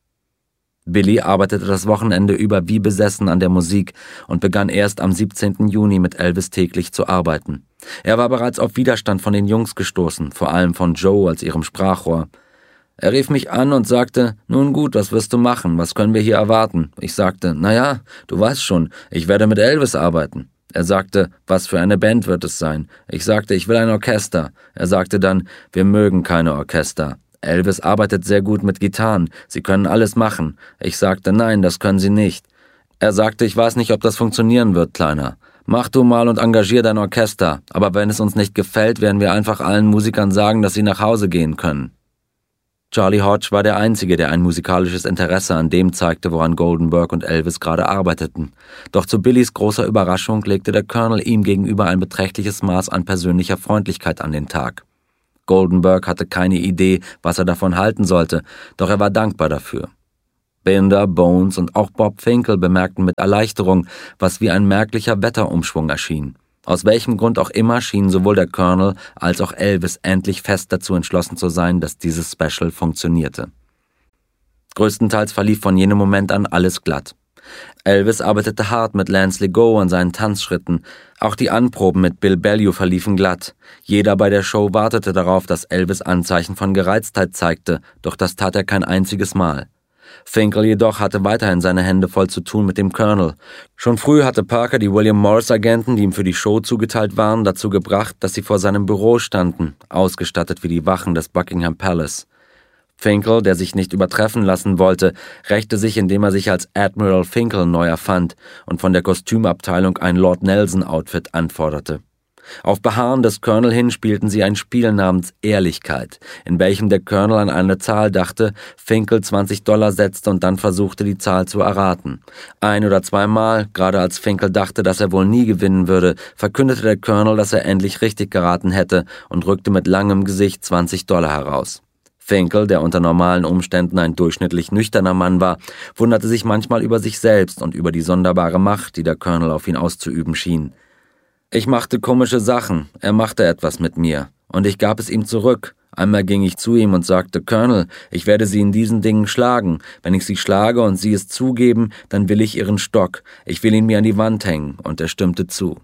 [SPEAKER 1] Billy arbeitete das Wochenende über wie besessen an der Musik und begann erst am siebzehnten Juni mit Elvis täglich zu arbeiten. Er war bereits auf Widerstand von den Jungs gestoßen, vor allem von Joe als ihrem Sprachrohr. Er rief mich an und sagte, nun gut, was wirst du machen, was können wir hier erwarten? Ich sagte, naja, du weißt schon, ich werde mit Elvis arbeiten. Er sagte, was für eine Band wird es sein? Ich sagte, ich will ein Orchester. Er sagte dann, wir mögen keine Orchester. Elvis arbeitet sehr gut mit Gitarren, sie können alles machen. Ich sagte, nein, das können sie nicht. Er sagte, ich weiß nicht, ob das funktionieren wird, Kleiner. Mach du mal und engagier dein Orchester, aber wenn es uns nicht gefällt, werden wir einfach allen Musikern sagen, dass sie nach Hause gehen können. Charlie Hodge war der Einzige, der ein musikalisches Interesse an dem zeigte, woran Goldenberg und Elvis gerade arbeiteten. Doch zu Billys großer Überraschung legte der Colonel ihm gegenüber ein beträchtliches Maß an persönlicher Freundlichkeit an den Tag. Goldenberg hatte keine Idee, was er davon halten sollte, doch er war dankbar dafür. Binder, Bones und auch Bob Finkel bemerkten mit Erleichterung, was wie ein merklicher Wetterumschwung erschien. Aus welchem Grund auch immer schien sowohl der Colonel als auch Elvis endlich fest dazu entschlossen zu sein, dass dieses Special funktionierte. Größtenteils verlief von jenem Moment an alles glatt. Elvis arbeitete hart mit Lance Legault an seinen Tanzschritten. Auch die Anproben mit Bill Bellew verliefen glatt. Jeder bei der Show wartete darauf, dass Elvis Anzeichen von Gereiztheit zeigte, doch das tat er kein einziges Mal. Finkel jedoch hatte weiterhin seine Hände voll zu tun mit dem Colonel. Schon früh hatte Parker die William Morris-Agenten, die ihm für die Show zugeteilt waren, dazu gebracht, dass sie vor seinem Büro standen, ausgestattet wie die Wachen des Buckingham Palace. Finkel, der sich nicht übertreffen lassen wollte, rächte sich, indem er sich als Admiral Finkel neu erfand und von der Kostümabteilung ein Lord Nelson-Outfit anforderte. Auf Beharren des Colonel hin spielten sie ein Spiel namens Ehrlichkeit, in welchem der Colonel an eine Zahl dachte, Finkel zwanzig Dollar setzte und dann versuchte, die Zahl zu erraten. Ein oder zweimal, gerade als Finkel dachte, dass er wohl nie gewinnen würde, verkündete der Colonel, dass er endlich richtig geraten hätte und rückte mit langem Gesicht zwanzig Dollar heraus. Finkel, der unter normalen Umständen ein durchschnittlich nüchterner Mann war, wunderte sich manchmal über sich selbst und über die sonderbare Macht, die der Colonel auf ihn auszuüben schien. Ich machte komische Sachen, er machte etwas mit mir, und ich gab es ihm zurück. Einmal ging ich zu ihm und sagte, Colonel, ich werde Sie in diesen Dingen schlagen. Wenn ich Sie schlage und Sie es zugeben, dann will ich Ihren Stock. Ich will ihn mir an die Wand hängen, und er stimmte zu.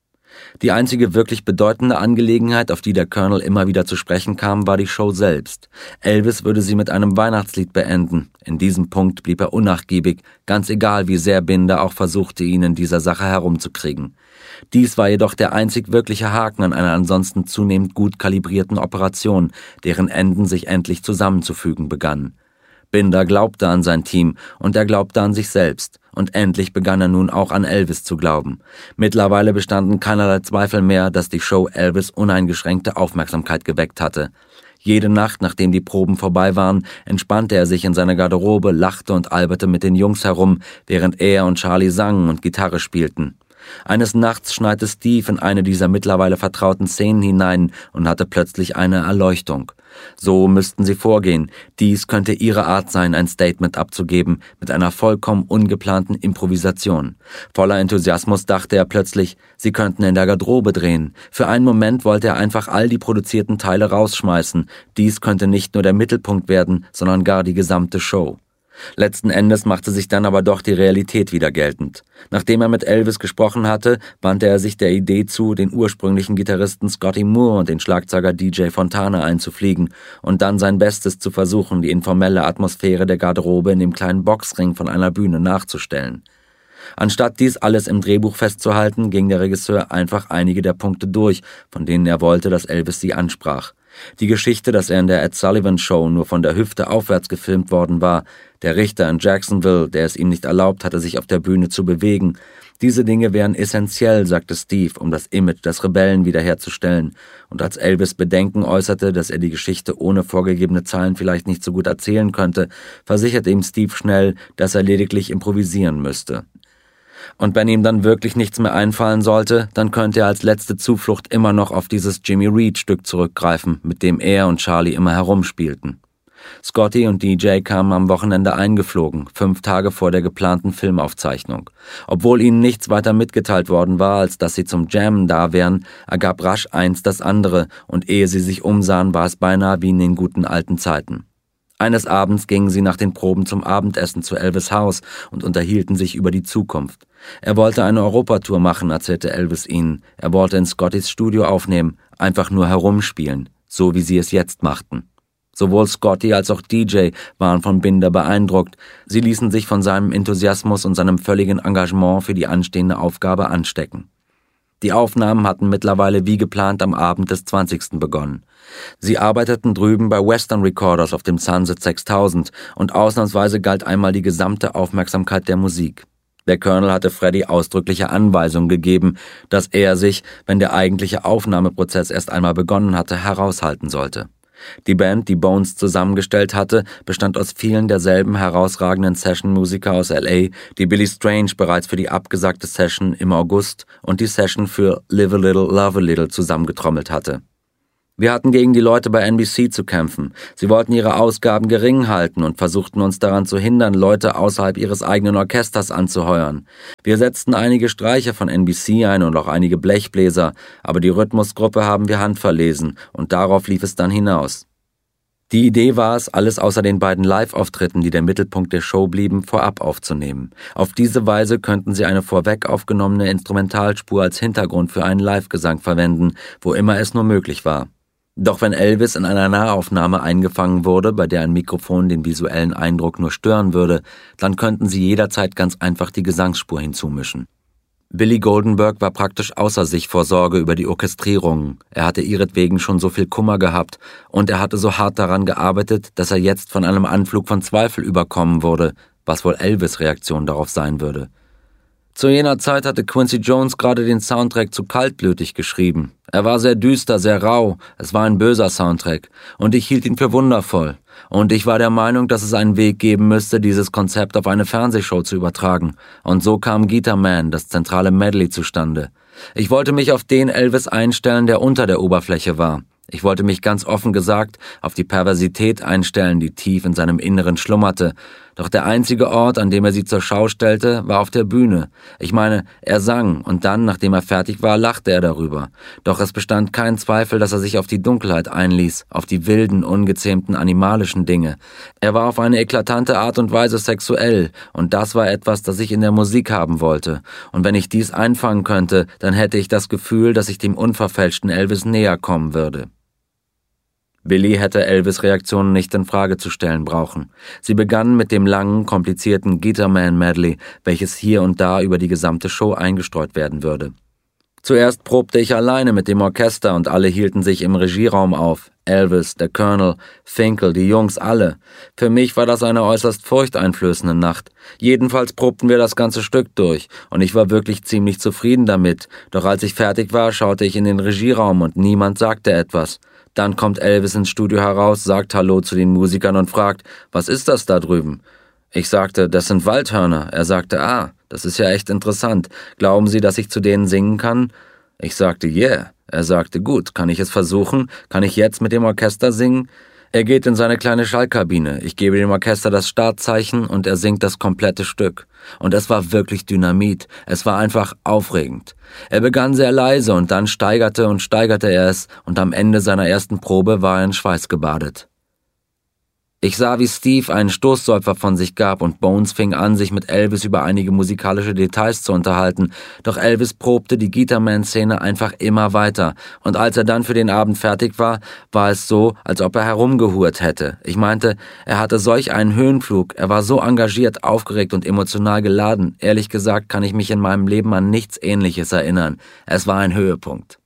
[SPEAKER 1] Die einzige wirklich bedeutende Angelegenheit, auf die der Colonel immer wieder zu sprechen kam, war die Show selbst. Elvis würde sie mit einem Weihnachtslied beenden. In diesem Punkt blieb er unnachgiebig, ganz egal wie sehr Binder auch versuchte, ihn in dieser Sache herumzukriegen. Dies war jedoch der einzig wirkliche Haken an einer ansonsten zunehmend gut kalibrierten Operation, deren Enden sich endlich zusammenzufügen begannen. Binder glaubte an sein Team und er glaubte an sich selbst. Und endlich begann er nun auch an Elvis zu glauben. Mittlerweile bestanden keinerlei Zweifel mehr, dass die Show Elvis uneingeschränkte Aufmerksamkeit geweckt hatte. Jede Nacht, nachdem die Proben vorbei waren, entspannte er sich in seiner Garderobe, lachte und alberte mit den Jungs herum, während er und Charlie sangen und Gitarre spielten. Eines Nachts schneite Steve in eine dieser mittlerweile vertrauten Szenen hinein und hatte plötzlich eine Erleuchtung. So müssten sie vorgehen. Dies könnte ihre Art sein, ein Statement abzugeben, mit einer vollkommen ungeplanten Improvisation. Voller Enthusiasmus dachte er plötzlich, sie könnten in der Garderobe drehen. Für einen Moment wollte er einfach all die produzierten Teile rausschmeißen. Dies könnte nicht nur der Mittelpunkt werden, sondern gar die gesamte Show. Letzten Endes machte sich dann aber doch die Realität wieder geltend. Nachdem er mit Elvis gesprochen hatte, wandte er sich der Idee zu, den ursprünglichen Gitarristen Scotty Moore und den Schlagzeuger D J Fontana einzufliegen und dann sein Bestes zu versuchen, die informelle Atmosphäre der Garderobe in dem kleinen Boxring von einer Bühne nachzustellen. Anstatt dies alles im Drehbuch festzuhalten, ging der Regisseur einfach einige der Punkte durch, von denen er wollte, dass Elvis sie ansprach. Die Geschichte, dass er in der Ed Sullivan Show nur von der Hüfte aufwärts gefilmt worden war, der Richter in Jacksonville, der es ihm nicht erlaubt hatte, sich auf der Bühne zu bewegen. Diese Dinge wären essentiell, sagte Steve, um das Image des Rebellen wiederherzustellen. Und als Elvis Bedenken äußerte, dass er die Geschichte ohne vorgegebene Zahlen vielleicht nicht so gut erzählen könnte, versicherte ihm Steve schnell, dass er lediglich improvisieren müsste. Und wenn ihm dann wirklich nichts mehr einfallen sollte, dann könnte er als letzte Zuflucht immer noch auf dieses Jimmy Reed-Stück zurückgreifen, mit dem er und Charlie immer herumspielten. Scotty und D J kamen am Wochenende eingeflogen, fünf Tage vor der geplanten Filmaufzeichnung. Obwohl ihnen nichts weiter mitgeteilt worden war, als dass sie zum Jammen da wären, ergab rasch eins das andere, und ehe sie sich umsahen, war es beinahe wie in den guten alten Zeiten. Eines Abends gingen sie nach den Proben zum Abendessen zu Elvis' Haus und unterhielten sich über die Zukunft. Er wollte eine Europatour machen, erzählte Elvis ihnen. Er wollte in Scottys Studio aufnehmen, einfach nur herumspielen, so wie sie es jetzt machten. Sowohl Scotty als auch D J waren von Binder beeindruckt. Sie ließen sich von seinem Enthusiasmus und seinem völligen Engagement für die anstehende Aufgabe anstecken. Die Aufnahmen hatten mittlerweile wie geplant am Abend des zwanzigsten begonnen. Sie arbeiteten drüben bei Western Recorders auf dem Sunset sechstausend und ausnahmsweise galt einmal die gesamte Aufmerksamkeit der Musik. Der Colonel hatte Freddie ausdrückliche Anweisungen gegeben, dass er sich, wenn der eigentliche Aufnahmeprozess erst einmal begonnen hatte, heraushalten sollte. Die Band, die Bones zusammengestellt hatte, bestand aus vielen derselben herausragenden Session-Musiker aus L A, die Billy Strange bereits für die abgesagte Session im August und die Session für Live a Little, Love a Little zusammengetrommelt hatte. Wir hatten gegen die Leute bei N B C zu kämpfen. Sie wollten ihre Ausgaben gering halten und versuchten uns daran zu hindern, Leute außerhalb ihres eigenen Orchesters anzuheuern. Wir setzten einige Streicher von N B C ein und auch einige Blechbläser, aber die Rhythmusgruppe haben wir handverlesen und darauf lief es dann hinaus. Die Idee war es, alles außer den beiden Live-Auftritten, die der Mittelpunkt der Show blieben, vorab aufzunehmen. Auf diese Weise könnten sie eine vorweg aufgenommene Instrumentalspur als Hintergrund für einen Live-Gesang verwenden, wo immer es nur möglich war. Doch wenn Elvis in einer Nahaufnahme eingefangen wurde, bei der ein Mikrofon den visuellen Eindruck nur stören würde, dann könnten sie jederzeit ganz einfach die Gesangsspur hinzumischen. Billy Goldenberg war praktisch außer sich vor Sorge über die Orchestrierungen. Er hatte ihretwegen schon so viel Kummer gehabt und er hatte so hart daran gearbeitet, dass er jetzt von einem Anflug von Zweifel überkommen wurde, was wohl Elvis' Reaktion darauf sein würde. Zu jener Zeit hatte Quincy Jones gerade den Soundtrack zu Kaltblütig geschrieben. Er war sehr düster, sehr rau, es war ein böser Soundtrack und ich hielt ihn für wundervoll. Und ich war der Meinung, dass es einen Weg geben müsste, dieses Konzept auf eine Fernsehshow zu übertragen. Und so kam Guitar Man, das zentrale Medley, zustande. Ich wollte mich auf den Elvis einstellen, der unter der Oberfläche war. Ich wollte mich ganz offen gesagt auf die Perversität einstellen, die tief in seinem Inneren schlummerte. Doch der einzige Ort, an dem er sie zur Schau stellte, war auf der Bühne. Ich meine, er sang und dann, nachdem er fertig war, lachte er darüber. Doch es bestand kein Zweifel, dass er sich auf die Dunkelheit einließ, auf die wilden, ungezähmten, animalischen Dinge. Er war auf eine eklatante Art und Weise sexuell und das war etwas, das ich in der Musik haben wollte. Und wenn ich dies einfangen könnte, dann hätte ich das Gefühl, dass ich dem unverfälschten Elvis näher kommen würde. Billy hätte Elvis' Reaktionen nicht in Frage zu stellen brauchen. Sie begannen mit dem langen, komplizierten Guitar Man Medley, welches hier und da über die gesamte Show eingestreut werden würde. Zuerst probte ich alleine mit dem Orchester und alle hielten sich im Regieraum auf. Elvis, der Colonel, Finkel, die Jungs, alle. Für mich war das eine äußerst furchteinflößende Nacht. Jedenfalls probten wir das ganze Stück durch und ich war wirklich ziemlich zufrieden damit. Doch als ich fertig war, schaute ich in den Regieraum und niemand sagte etwas. Dann kommt Elvis ins Studio heraus, sagt Hallo zu den Musikern und fragt, was ist das da drüben? Ich sagte, das sind Waldhörner. Er sagte, ah, das ist ja echt interessant. Glauben Sie, dass ich zu denen singen kann? Ich sagte, yeah. Er sagte, gut, kann ich es versuchen? Kann ich jetzt mit dem Orchester singen? Er geht in seine kleine Schallkabine. Ich gebe dem Orchester das Startzeichen und er singt das komplette Stück. Und es war wirklich Dynamit. Es war einfach aufregend. Er begann sehr leise und dann steigerte und steigerte er es und am Ende seiner ersten Probe war er in Schweiß gebadet. Ich sah, wie Steve einen Stoßsäufer von sich gab und Bones fing an, sich mit Elvis über einige musikalische Details zu unterhalten, doch Elvis probte die Guitar-Man-Szene einfach immer weiter und als er dann für den Abend fertig war, war es so, als ob er herumgehurt hätte. Ich meinte, er hatte solch einen Höhenflug, er war so engagiert, aufgeregt und emotional geladen. Ehrlich gesagt kann ich mich in meinem Leben an nichts Ähnliches erinnern. Es war ein Höhepunkt.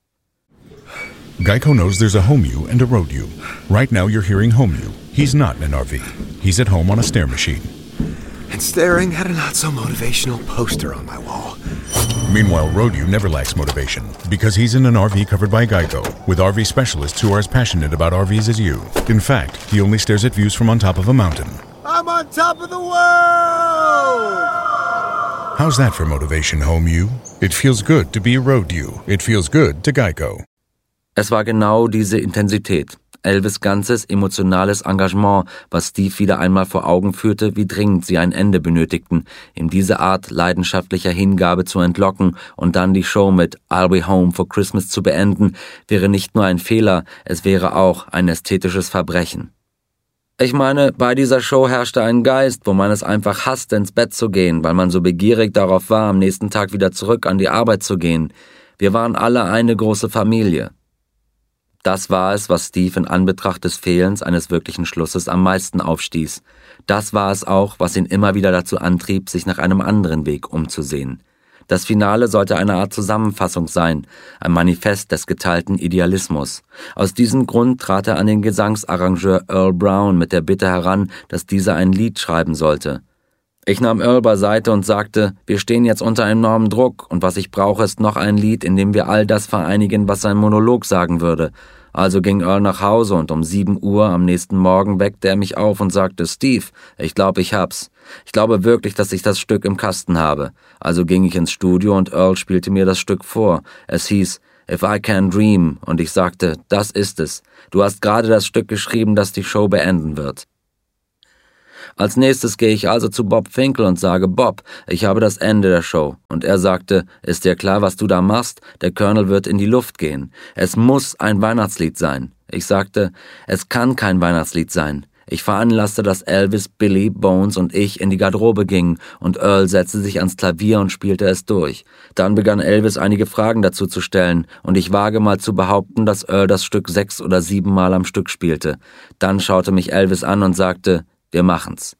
[SPEAKER 2] Geico knows there's a home you and a road you. Right now you're hearing home you. He's not in an R V. He's at home on a stair machine.
[SPEAKER 3] And staring at a not-so-motivational poster on my wall.
[SPEAKER 2] Meanwhile, road you never lacks motivation because he's in an R V covered by Geico with R V specialists who are as passionate about R Vs as you. In fact, he only stares at views from on top of a mountain.
[SPEAKER 3] I'm on top of the world!
[SPEAKER 2] How's that for motivation, home you? It feels good to be a road you. It feels good to Geico.
[SPEAKER 1] Es war genau diese Intensität, Elvis' ganzes emotionales Engagement, was Steve wieder einmal vor Augen führte, wie dringend sie ein Ende benötigten, ihm diese Art leidenschaftlicher Hingabe zu entlocken und dann die Show mit I'll Be Home for Christmas zu beenden, wäre nicht nur ein Fehler, es wäre auch ein ästhetisches Verbrechen. Ich meine, bei dieser Show herrschte ein Geist, wo man es einfach hasste, ins Bett zu gehen, weil man so begierig darauf war, am nächsten Tag wieder zurück an die Arbeit zu gehen. Wir waren alle eine große Familie. Das war es, was Steve in Anbetracht des Fehlens eines wirklichen Schlusses am meisten aufstieß. Das war es auch, was ihn immer wieder dazu antrieb, sich nach einem anderen Weg umzusehen. Das Finale sollte eine Art Zusammenfassung sein, ein Manifest des geteilten Idealismus. Aus diesem Grund trat er an den Gesangsarrangeur Earl Brown mit der Bitte heran, dass dieser ein Lied schreiben sollte. Ich nahm Earl beiseite und sagte, wir stehen jetzt unter enormem Druck und was ich brauche, ist noch ein Lied, in dem wir all das vereinigen, was sein Monolog sagen würde. Also ging Earl nach Hause und um sieben Uhr am nächsten Morgen weckte er mich auf und sagte, Steve, ich glaube, ich hab's. Ich glaube wirklich, dass ich das Stück im Kasten habe. Also ging ich ins Studio und Earl spielte mir das Stück vor. Es hieß If I Can Dream und ich sagte, das ist es. Du hast gerade das Stück geschrieben, das die Show beenden wird. Als nächstes gehe ich also zu Bob Finkel und sage, Bob, ich habe das Ende der Show. Und er sagte, ist dir klar, was du da machst? Der Colonel wird in die Luft gehen. Es muss ein Weihnachtslied sein. Ich sagte, es kann kein Weihnachtslied sein. Ich veranlasste, dass Elvis, Billy, Bones und ich in die Garderobe gingen und Earl setzte sich ans Klavier und spielte es durch. Dann begann Elvis einige Fragen dazu zu stellen und ich wage mal zu behaupten, dass Earl das Stück sechs oder sieben Mal am Stück spielte. Dann schaute mich Elvis an und sagte, wir machen's.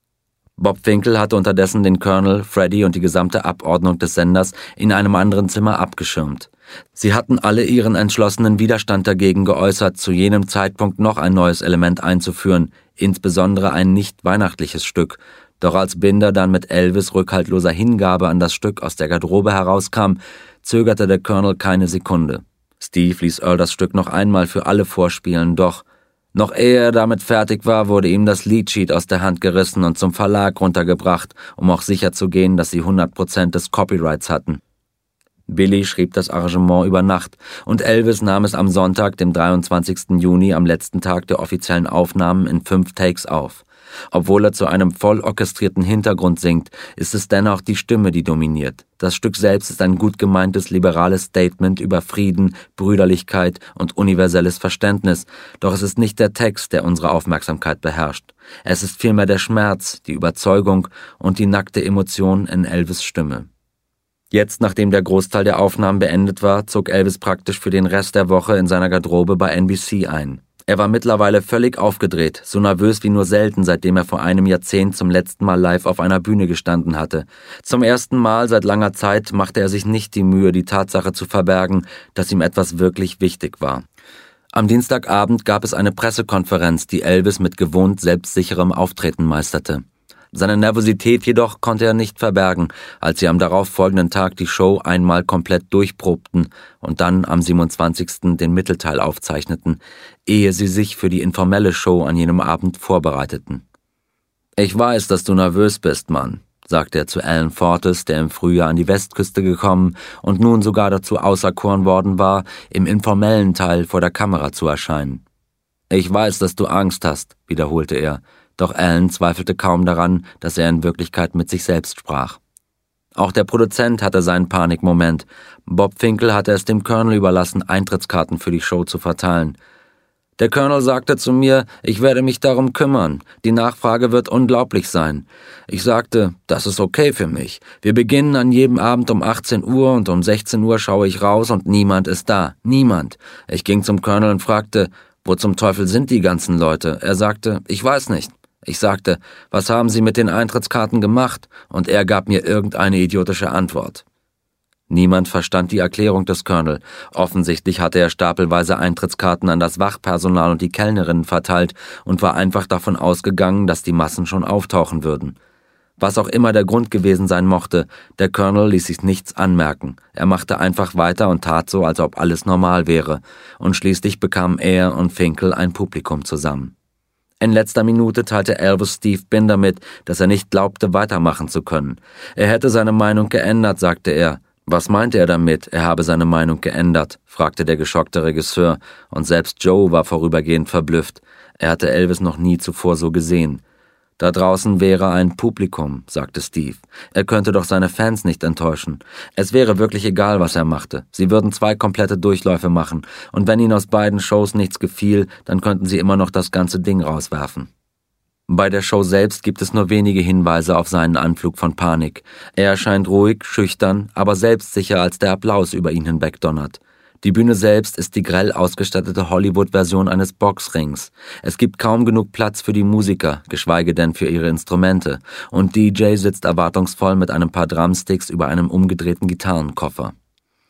[SPEAKER 1] Bob Finkel hatte unterdessen den Colonel, Freddy und die gesamte Abordnung des Senders in einem anderen Zimmer abgeschirmt. Sie hatten alle ihren entschlossenen Widerstand dagegen geäußert, zu jenem Zeitpunkt noch ein neues Element einzuführen, insbesondere ein nicht weihnachtliches Stück. Doch als Binder dann mit Elvis rückhaltloser Hingabe an das Stück aus der Garderobe herauskam, zögerte der Colonel keine Sekunde. Steve ließ Earl das Stück noch einmal für alle vorspielen, doch noch ehe er damit fertig war, wurde ihm das Leadsheet aus der Hand gerissen und zum Verlag runtergebracht, um auch sicher zu gehen, dass sie hundert Prozent des Copyrights hatten. Billy schrieb das Arrangement über Nacht und Elvis nahm es am Sonntag, dem dreiundzwanzigsten Juni, am letzten Tag der offiziellen Aufnahmen, in fünf Takes auf. Obwohl er zu einem voll orchestrierten Hintergrund singt, ist es dennoch die Stimme, die dominiert. Das Stück selbst ist ein gut gemeintes liberales Statement über Frieden, Brüderlichkeit und universelles Verständnis, doch es ist nicht der Text, der unsere Aufmerksamkeit beherrscht. Es ist vielmehr der Schmerz, die Überzeugung und die nackte Emotion in Elvis' Stimme. Jetzt, nachdem der Großteil der Aufnahmen beendet war, zog Elvis praktisch für den Rest der Woche in seiner Garderobe bei N B C ein. Er war mittlerweile völlig aufgedreht, so nervös wie nur selten, seitdem er vor einem Jahrzehnt zum letzten Mal live auf einer Bühne gestanden hatte. Zum ersten Mal seit langer Zeit machte er sich nicht die Mühe, die Tatsache zu verbergen, dass ihm etwas wirklich wichtig war. Am Dienstagabend gab es eine Pressekonferenz, die Elvis mit gewohnt selbstsicherem Auftreten meisterte. Seine Nervosität jedoch konnte er nicht verbergen, als sie am darauffolgenden Tag die Show einmal komplett durchprobten und dann am siebenundzwanzigsten den Mittelteil aufzeichneten, ehe sie sich für die informelle Show an jenem Abend vorbereiteten. »Ich weiß, dass du nervös bist, Mann«, sagte er zu Alan Fortes, der im Frühjahr an die Westküste gekommen und nun sogar dazu auserkoren worden war, im informellen Teil vor der Kamera zu erscheinen. »Ich weiß, dass du Angst hast«, wiederholte er. Doch Alan zweifelte kaum daran, dass er in Wirklichkeit mit sich selbst sprach. Auch der Produzent hatte seinen Panikmoment. Bob Finkel hatte es dem Colonel überlassen, Eintrittskarten für die Show zu verteilen. Der Colonel sagte zu mir, ich werde mich darum kümmern. Die Nachfrage wird unglaublich sein. Ich sagte, das ist okay für mich. Wir beginnen an jedem Abend um achtzehn Uhr und um sechzehn Uhr schaue ich raus und niemand ist da. Niemand. Ich ging zum Colonel und fragte, wo zum Teufel sind die ganzen Leute? Er sagte, ich weiß nicht. Ich sagte, was haben Sie mit den Eintrittskarten gemacht? Und er gab mir irgendeine idiotische Antwort. Niemand verstand die Erklärung des Colonel. Offensichtlich hatte er stapelweise Eintrittskarten an das Wachpersonal und die Kellnerinnen verteilt und war einfach davon ausgegangen, dass die Massen schon auftauchen würden. Was auch immer der Grund gewesen sein mochte, der Colonel ließ sich nichts anmerken. Er machte einfach weiter und tat so, als ob alles normal wäre. Und schließlich bekamen er und Finkel ein Publikum zusammen. In letzter Minute teilte Elvis Steve Binder mit, dass er nicht glaubte, weitermachen zu können. Er hätte seine Meinung geändert, sagte er. Was meinte er damit, er habe seine Meinung geändert, fragte der geschockte Regisseur, und selbst Joe war vorübergehend verblüfft. Er hatte Elvis noch nie zuvor so gesehen. Da draußen wäre ein Publikum, sagte Steve. Er könnte doch seine Fans nicht enttäuschen. Es wäre wirklich egal, was er machte. Sie würden zwei komplette Durchläufe machen. Und wenn ihnen aus beiden Shows nichts gefiel, dann könnten sie immer noch das ganze Ding rauswerfen. Bei der Show selbst gibt es nur wenige Hinweise auf seinen Anflug von Panik. Er erscheint ruhig, schüchtern, aber selbstsicher, als der Applaus über ihn hinwegdonnert. Die Bühne selbst ist die grell ausgestattete Hollywood-Version eines Boxrings. Es gibt kaum genug Platz für die Musiker, geschweige denn für ihre Instrumente, und D J sitzt erwartungsvoll mit einem paar Drumsticks über einem umgedrehten Gitarrenkoffer.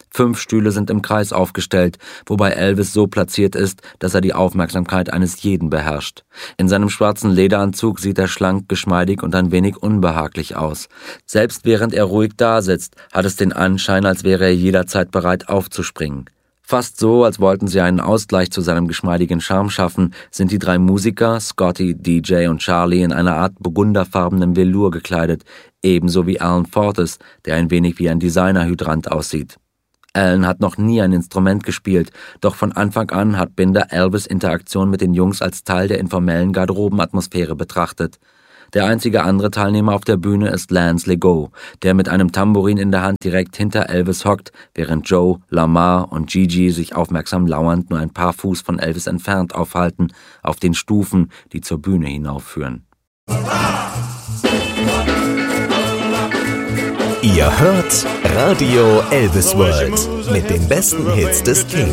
[SPEAKER 1] Fünf Stühle sind im Kreis aufgestellt, wobei Elvis so platziert ist, dass er die Aufmerksamkeit eines jeden beherrscht. In seinem schwarzen Lederanzug sieht er schlank, geschmeidig und ein wenig unbehaglich aus. Selbst während er ruhig dasitzt, hat es den Anschein, als wäre er jederzeit bereit aufzuspringen. Fast so, als wollten sie einen Ausgleich zu seinem geschmeidigen Charme schaffen, sind die drei Musiker, Scotty, D J und Charlie, in einer Art burgunderfarbenem Velour gekleidet, ebenso wie Alan Fortes, der ein wenig wie ein Designerhydrant aussieht. Alan hat noch nie ein Instrument gespielt, doch von Anfang an hat Binder Elvis' Interaktion mit den Jungs als Teil der informellen Garderobenatmosphäre betrachtet. Der einzige andere Teilnehmer auf der Bühne ist Lance Legault, der mit einem Tambourin in der Hand direkt hinter Elvis hockt, während Joe, Lamar und Gigi sich aufmerksam lauernd nur ein paar Fuß von Elvis entfernt aufhalten, auf den Stufen, die zur Bühne hinaufführen.
[SPEAKER 4] Ihr hört Radio Elvis World mit den besten Hits des Kings.